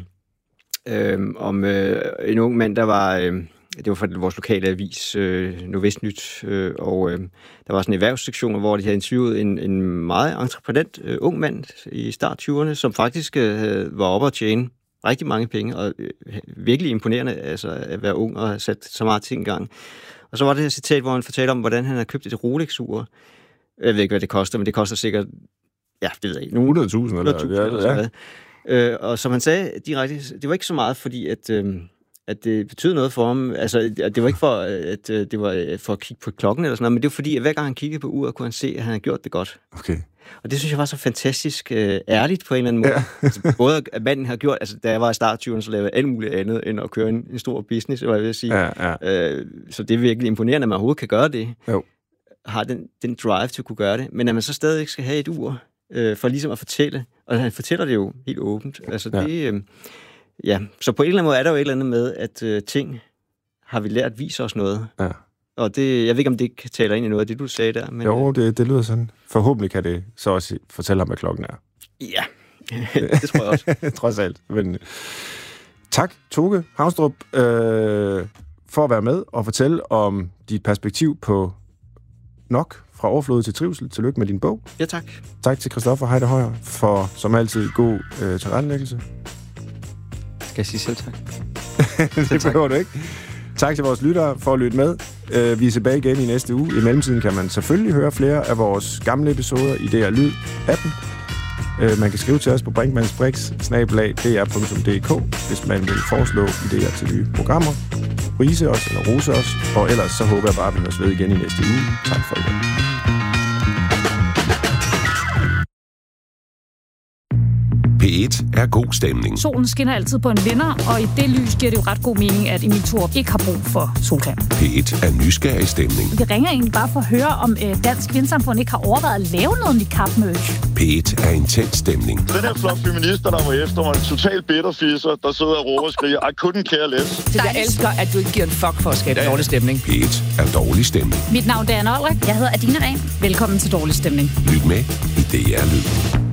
B: om en ung mand, der var... det var fra vores lokale avis, Nordvestnyt, og der var sådan en erhvervssektion, hvor de havde interviewet en meget entreprenant ung mand i start 20'erne, som faktisk var oppe at tjene rigtig mange penge, og virkelig imponerende altså, at være ung og have sat så meget ting i gang. Og så var det her citat, hvor han fortalte om, hvordan han havde købt et Rolex-ur. Jeg ved ikke, hvad det koster, men det koster sikkert, det ved jeg ikke,
A: 100.000 eller
B: ja. Og som han sagde direkte, det var ikke så meget, fordi at det betød noget for ham. Altså, det var ikke for, at det var for at kigge på klokken eller sådan noget, men det var fordi, at hver gang han kiggede på uret, kunne han se, at han havde gjort det godt.
A: Okay.
B: Og det synes jeg var så fantastisk ærligt på en eller anden måde. Ja. Altså, både at manden har gjort, altså da jeg var i start 20'erne, så lavede jeg alt muligt andet, end at køre en stor business, hvad jeg vil sige. Ja. Så det er virkelig imponerende, at man overhovedet kan gøre det. Jo. Har den drive til at kunne gøre det. Men at man så stadig skal have et ur, for ligesom at fortælle. Og han fortæller det jo helt åbent. Altså det... så på en eller anden måde er der jo et eller andet med, at ting har vi lært viser os noget. Ja. Og det, jeg ved ikke, om det ikke taler ind i noget af det, du sagde der. Men,
A: jo, det lyder sådan. Forhåbentlig kan det så også fortælle ham, hvad klokken er.
B: Ja, det tror jeg også.
A: Trods alt. Men, tak, Toge Haustrup, for at være med og fortælle om dit perspektiv på nok fra overflod til trivsel. Tillykke med din bog.
B: Ja, tak.
A: Tak til Christoffer Heide Højer for, som altid, god tilrettelæggelse.
C: Skal jeg sige selv tak?
A: Det behøver du ikke. Tak til vores lyttere for at lytte med. Vi er tilbage igen i næste uge. I mellemtiden kan man selvfølgelig høre flere af vores gamle episoder i DR Lyd-appen. Man kan skrive til os på brinkmannsbrix@dr.dk, hvis man vil foreslå idéer til nye programmer. Rise os eller rose os. Og ellers så håber jeg bare, at vi høres ved igen i næste uge. Tak for i dag.
D: P1 er god stemning.
E: Solen skinner altid på en vinder, og i det lys giver det jo ret god mening, at Emil Thorup ikke har brug for solcreme.
D: P1 er nysgerrig stemning.
E: Vi ringer egentlig bare for at høre, om Dansk Vindsamfund ikke har overvejet at lave noget niqab-merch.
D: P1 er intens stemning.
F: Den her flok feminister, der var efter mig, en total bitterfisser, der sidder og råber og skriger, I couldn't care less.
G: Jeg elsker, at du ikke giver en fuck for at skabe dårlig stemning.
D: P1 er dårlig stemning.
E: Mit navn er Anna Olrik. Jeg hedder Adina Rehn. Velkommen til Dårlig Stemning.
D: Lyt med i DR Lyd.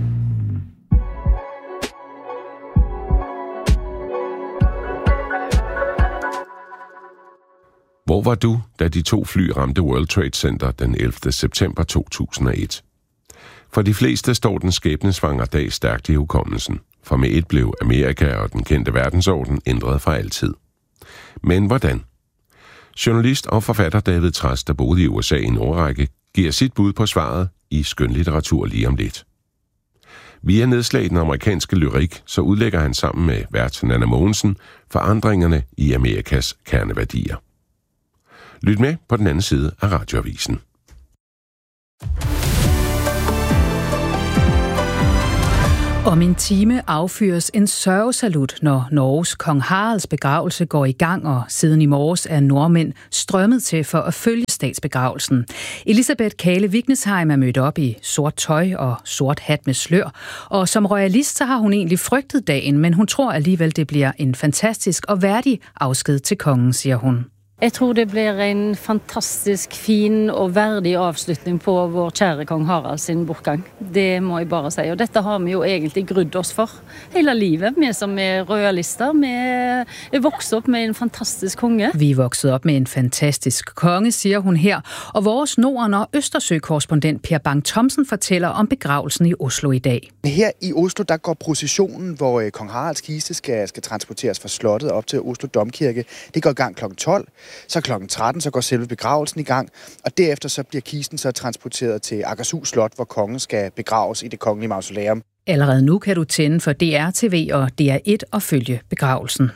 D: Hvor var du, da de 2 fly ramte World Trade Center den 11. september 2001? For de fleste står den skæbnesvangre dag stærkt i hukommelsen, for med et blev Amerika og den kendte verdensorden ændret for altid. Men hvordan? Journalist og forfatter David Trads, der boede i USA i en årrække, giver sit bud på svaret i skønlitteratur lige om lidt. Via nedslag i den amerikanske lyrik, så udlægger han sammen med vært Nanna Mogensen forandringerne i Amerikas kerneværdier. Lyt med på den anden side af Radioavisen.
E: Om en time affyres en sørgesalut, når Norges kong Haralds begravelse går i gang, og siden i morges er nordmænd strømmet til for at følge statsbegravelsen. Elisabeth Kale Vignesheim er mødt op i sort tøj og sort hat med slør, og som royalist så har hun egentlig frygtet dagen, men hun tror alligevel, det bliver en fantastisk og værdig afsked til kongen, siger hun.
H: Jeg tror det bliver en fantastisk fin og værdig avslutning på vår kære kong Harald sin bortgang. Det må jeg bare sige. Og dette har vi jo egentlig grudd oss for hele livet. Vi som er royalister, vi er vokset op med en fantastisk konge.
E: Vi er vokset op med en fantastisk konge, siger hun her. Og vores Norden- og Østersø-korrespondent Per Bang Thomsen fortæller om begravelsen i Oslo i dag.
I: Her i Oslo, der går processionen, hvor kong Haralds kiste skal transporteres fra slottet op til Oslo Domkirke. Det går i gang kl. 12. Så kl. 13, så går selve begravelsen i gang, og derefter så bliver kisten så transporteret til Akershus Slot, hvor kongen skal begraves i det kongelige mausoleum.
E: Allerede nu kan du tænde for DR-TV og DR1 og følge begravelsen.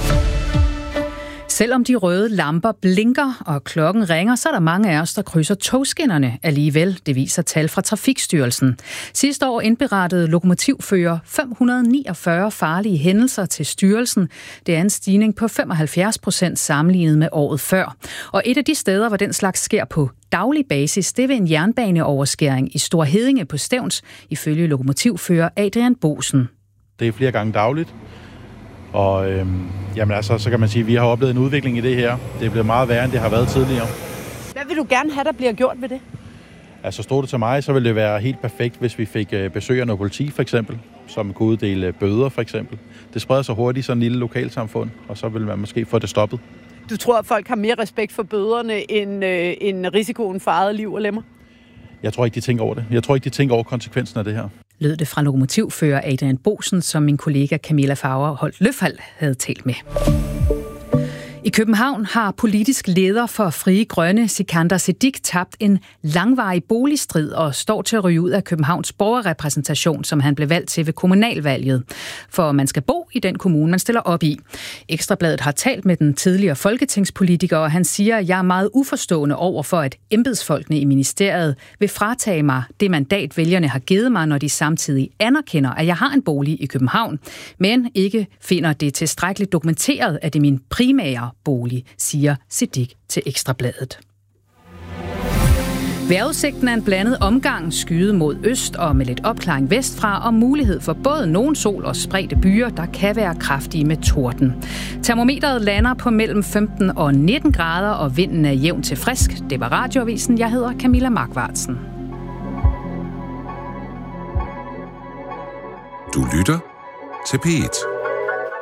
E: Selvom de røde lamper blinker og klokken ringer, så er der mange af os, der krydser togskinnerne alligevel. Det viser tal fra Trafikstyrelsen. Sidste år indberettede lokomotivfører 549 farlige hændelser til styrelsen. Det er en stigning på 75% sammenlignet med året før. Og et af de steder, hvor den slags sker på daglig basis, det er ved en jernbaneoverskæring i Store Heddinge på Stevns, ifølge lokomotivfører Adrian Bosen.
J: Det er flere gange dagligt. Og så kan man sige, at vi har oplevet en udvikling i det her. Det er blevet meget værre, end det har været tidligere.
K: Hvad vil du gerne have, der bliver gjort ved det?
J: Altså stod det til mig, så ville det være helt perfekt, hvis vi fik besøg af noget politi for eksempel, som kunne uddele bøder for eksempel. Det spreder sig hurtigt i sådan en lille lokalsamfund, og så vil man måske få det stoppet.
K: Du tror, at folk har mere respekt for bøderne end risikoen for eget liv og lemmer?
J: Jeg tror ikke, de tænker over det. Jeg tror ikke, de tænker over konsekvensen af det her.
E: Lød det fra lokomotivfører Adrian Bosen, som min kollega Camilla Fagerholt Løfald havde talt med. I København har politisk leder for Frie Grønne, Sikander Siddique, tabt en langvarig boligstrid og står til at ryge ud af Københavns borgerrepræsentation, som han blev valgt til ved kommunalvalget. For man skal bo i den kommune, man stiller op i. Ekstrabladet har talt med den tidligere folketingspolitiker, og han siger, at jeg er meget uforstående over for, at embedsfolkene i ministeriet vil fratage mig det mandat, vælgerne har givet mig, når de samtidig anerkender, at jeg har en bolig i København, men ikke finder det tilstrækkeligt dokumenteret, at det er min primære bolig, siger Siddique til Ekstrabladet. Vejrudsigten er en blandet omgang, skyet mod øst og med lidt opklaring vestfra, og mulighed for både nogen sol og spredte byer, der kan være kraftige med torden. Termometeret lander på mellem 15 og 19 grader, og vinden er jævn til frisk. Det var Radioavisen. Jeg hedder Camilla Markvartsen.
D: Du lytter til P1.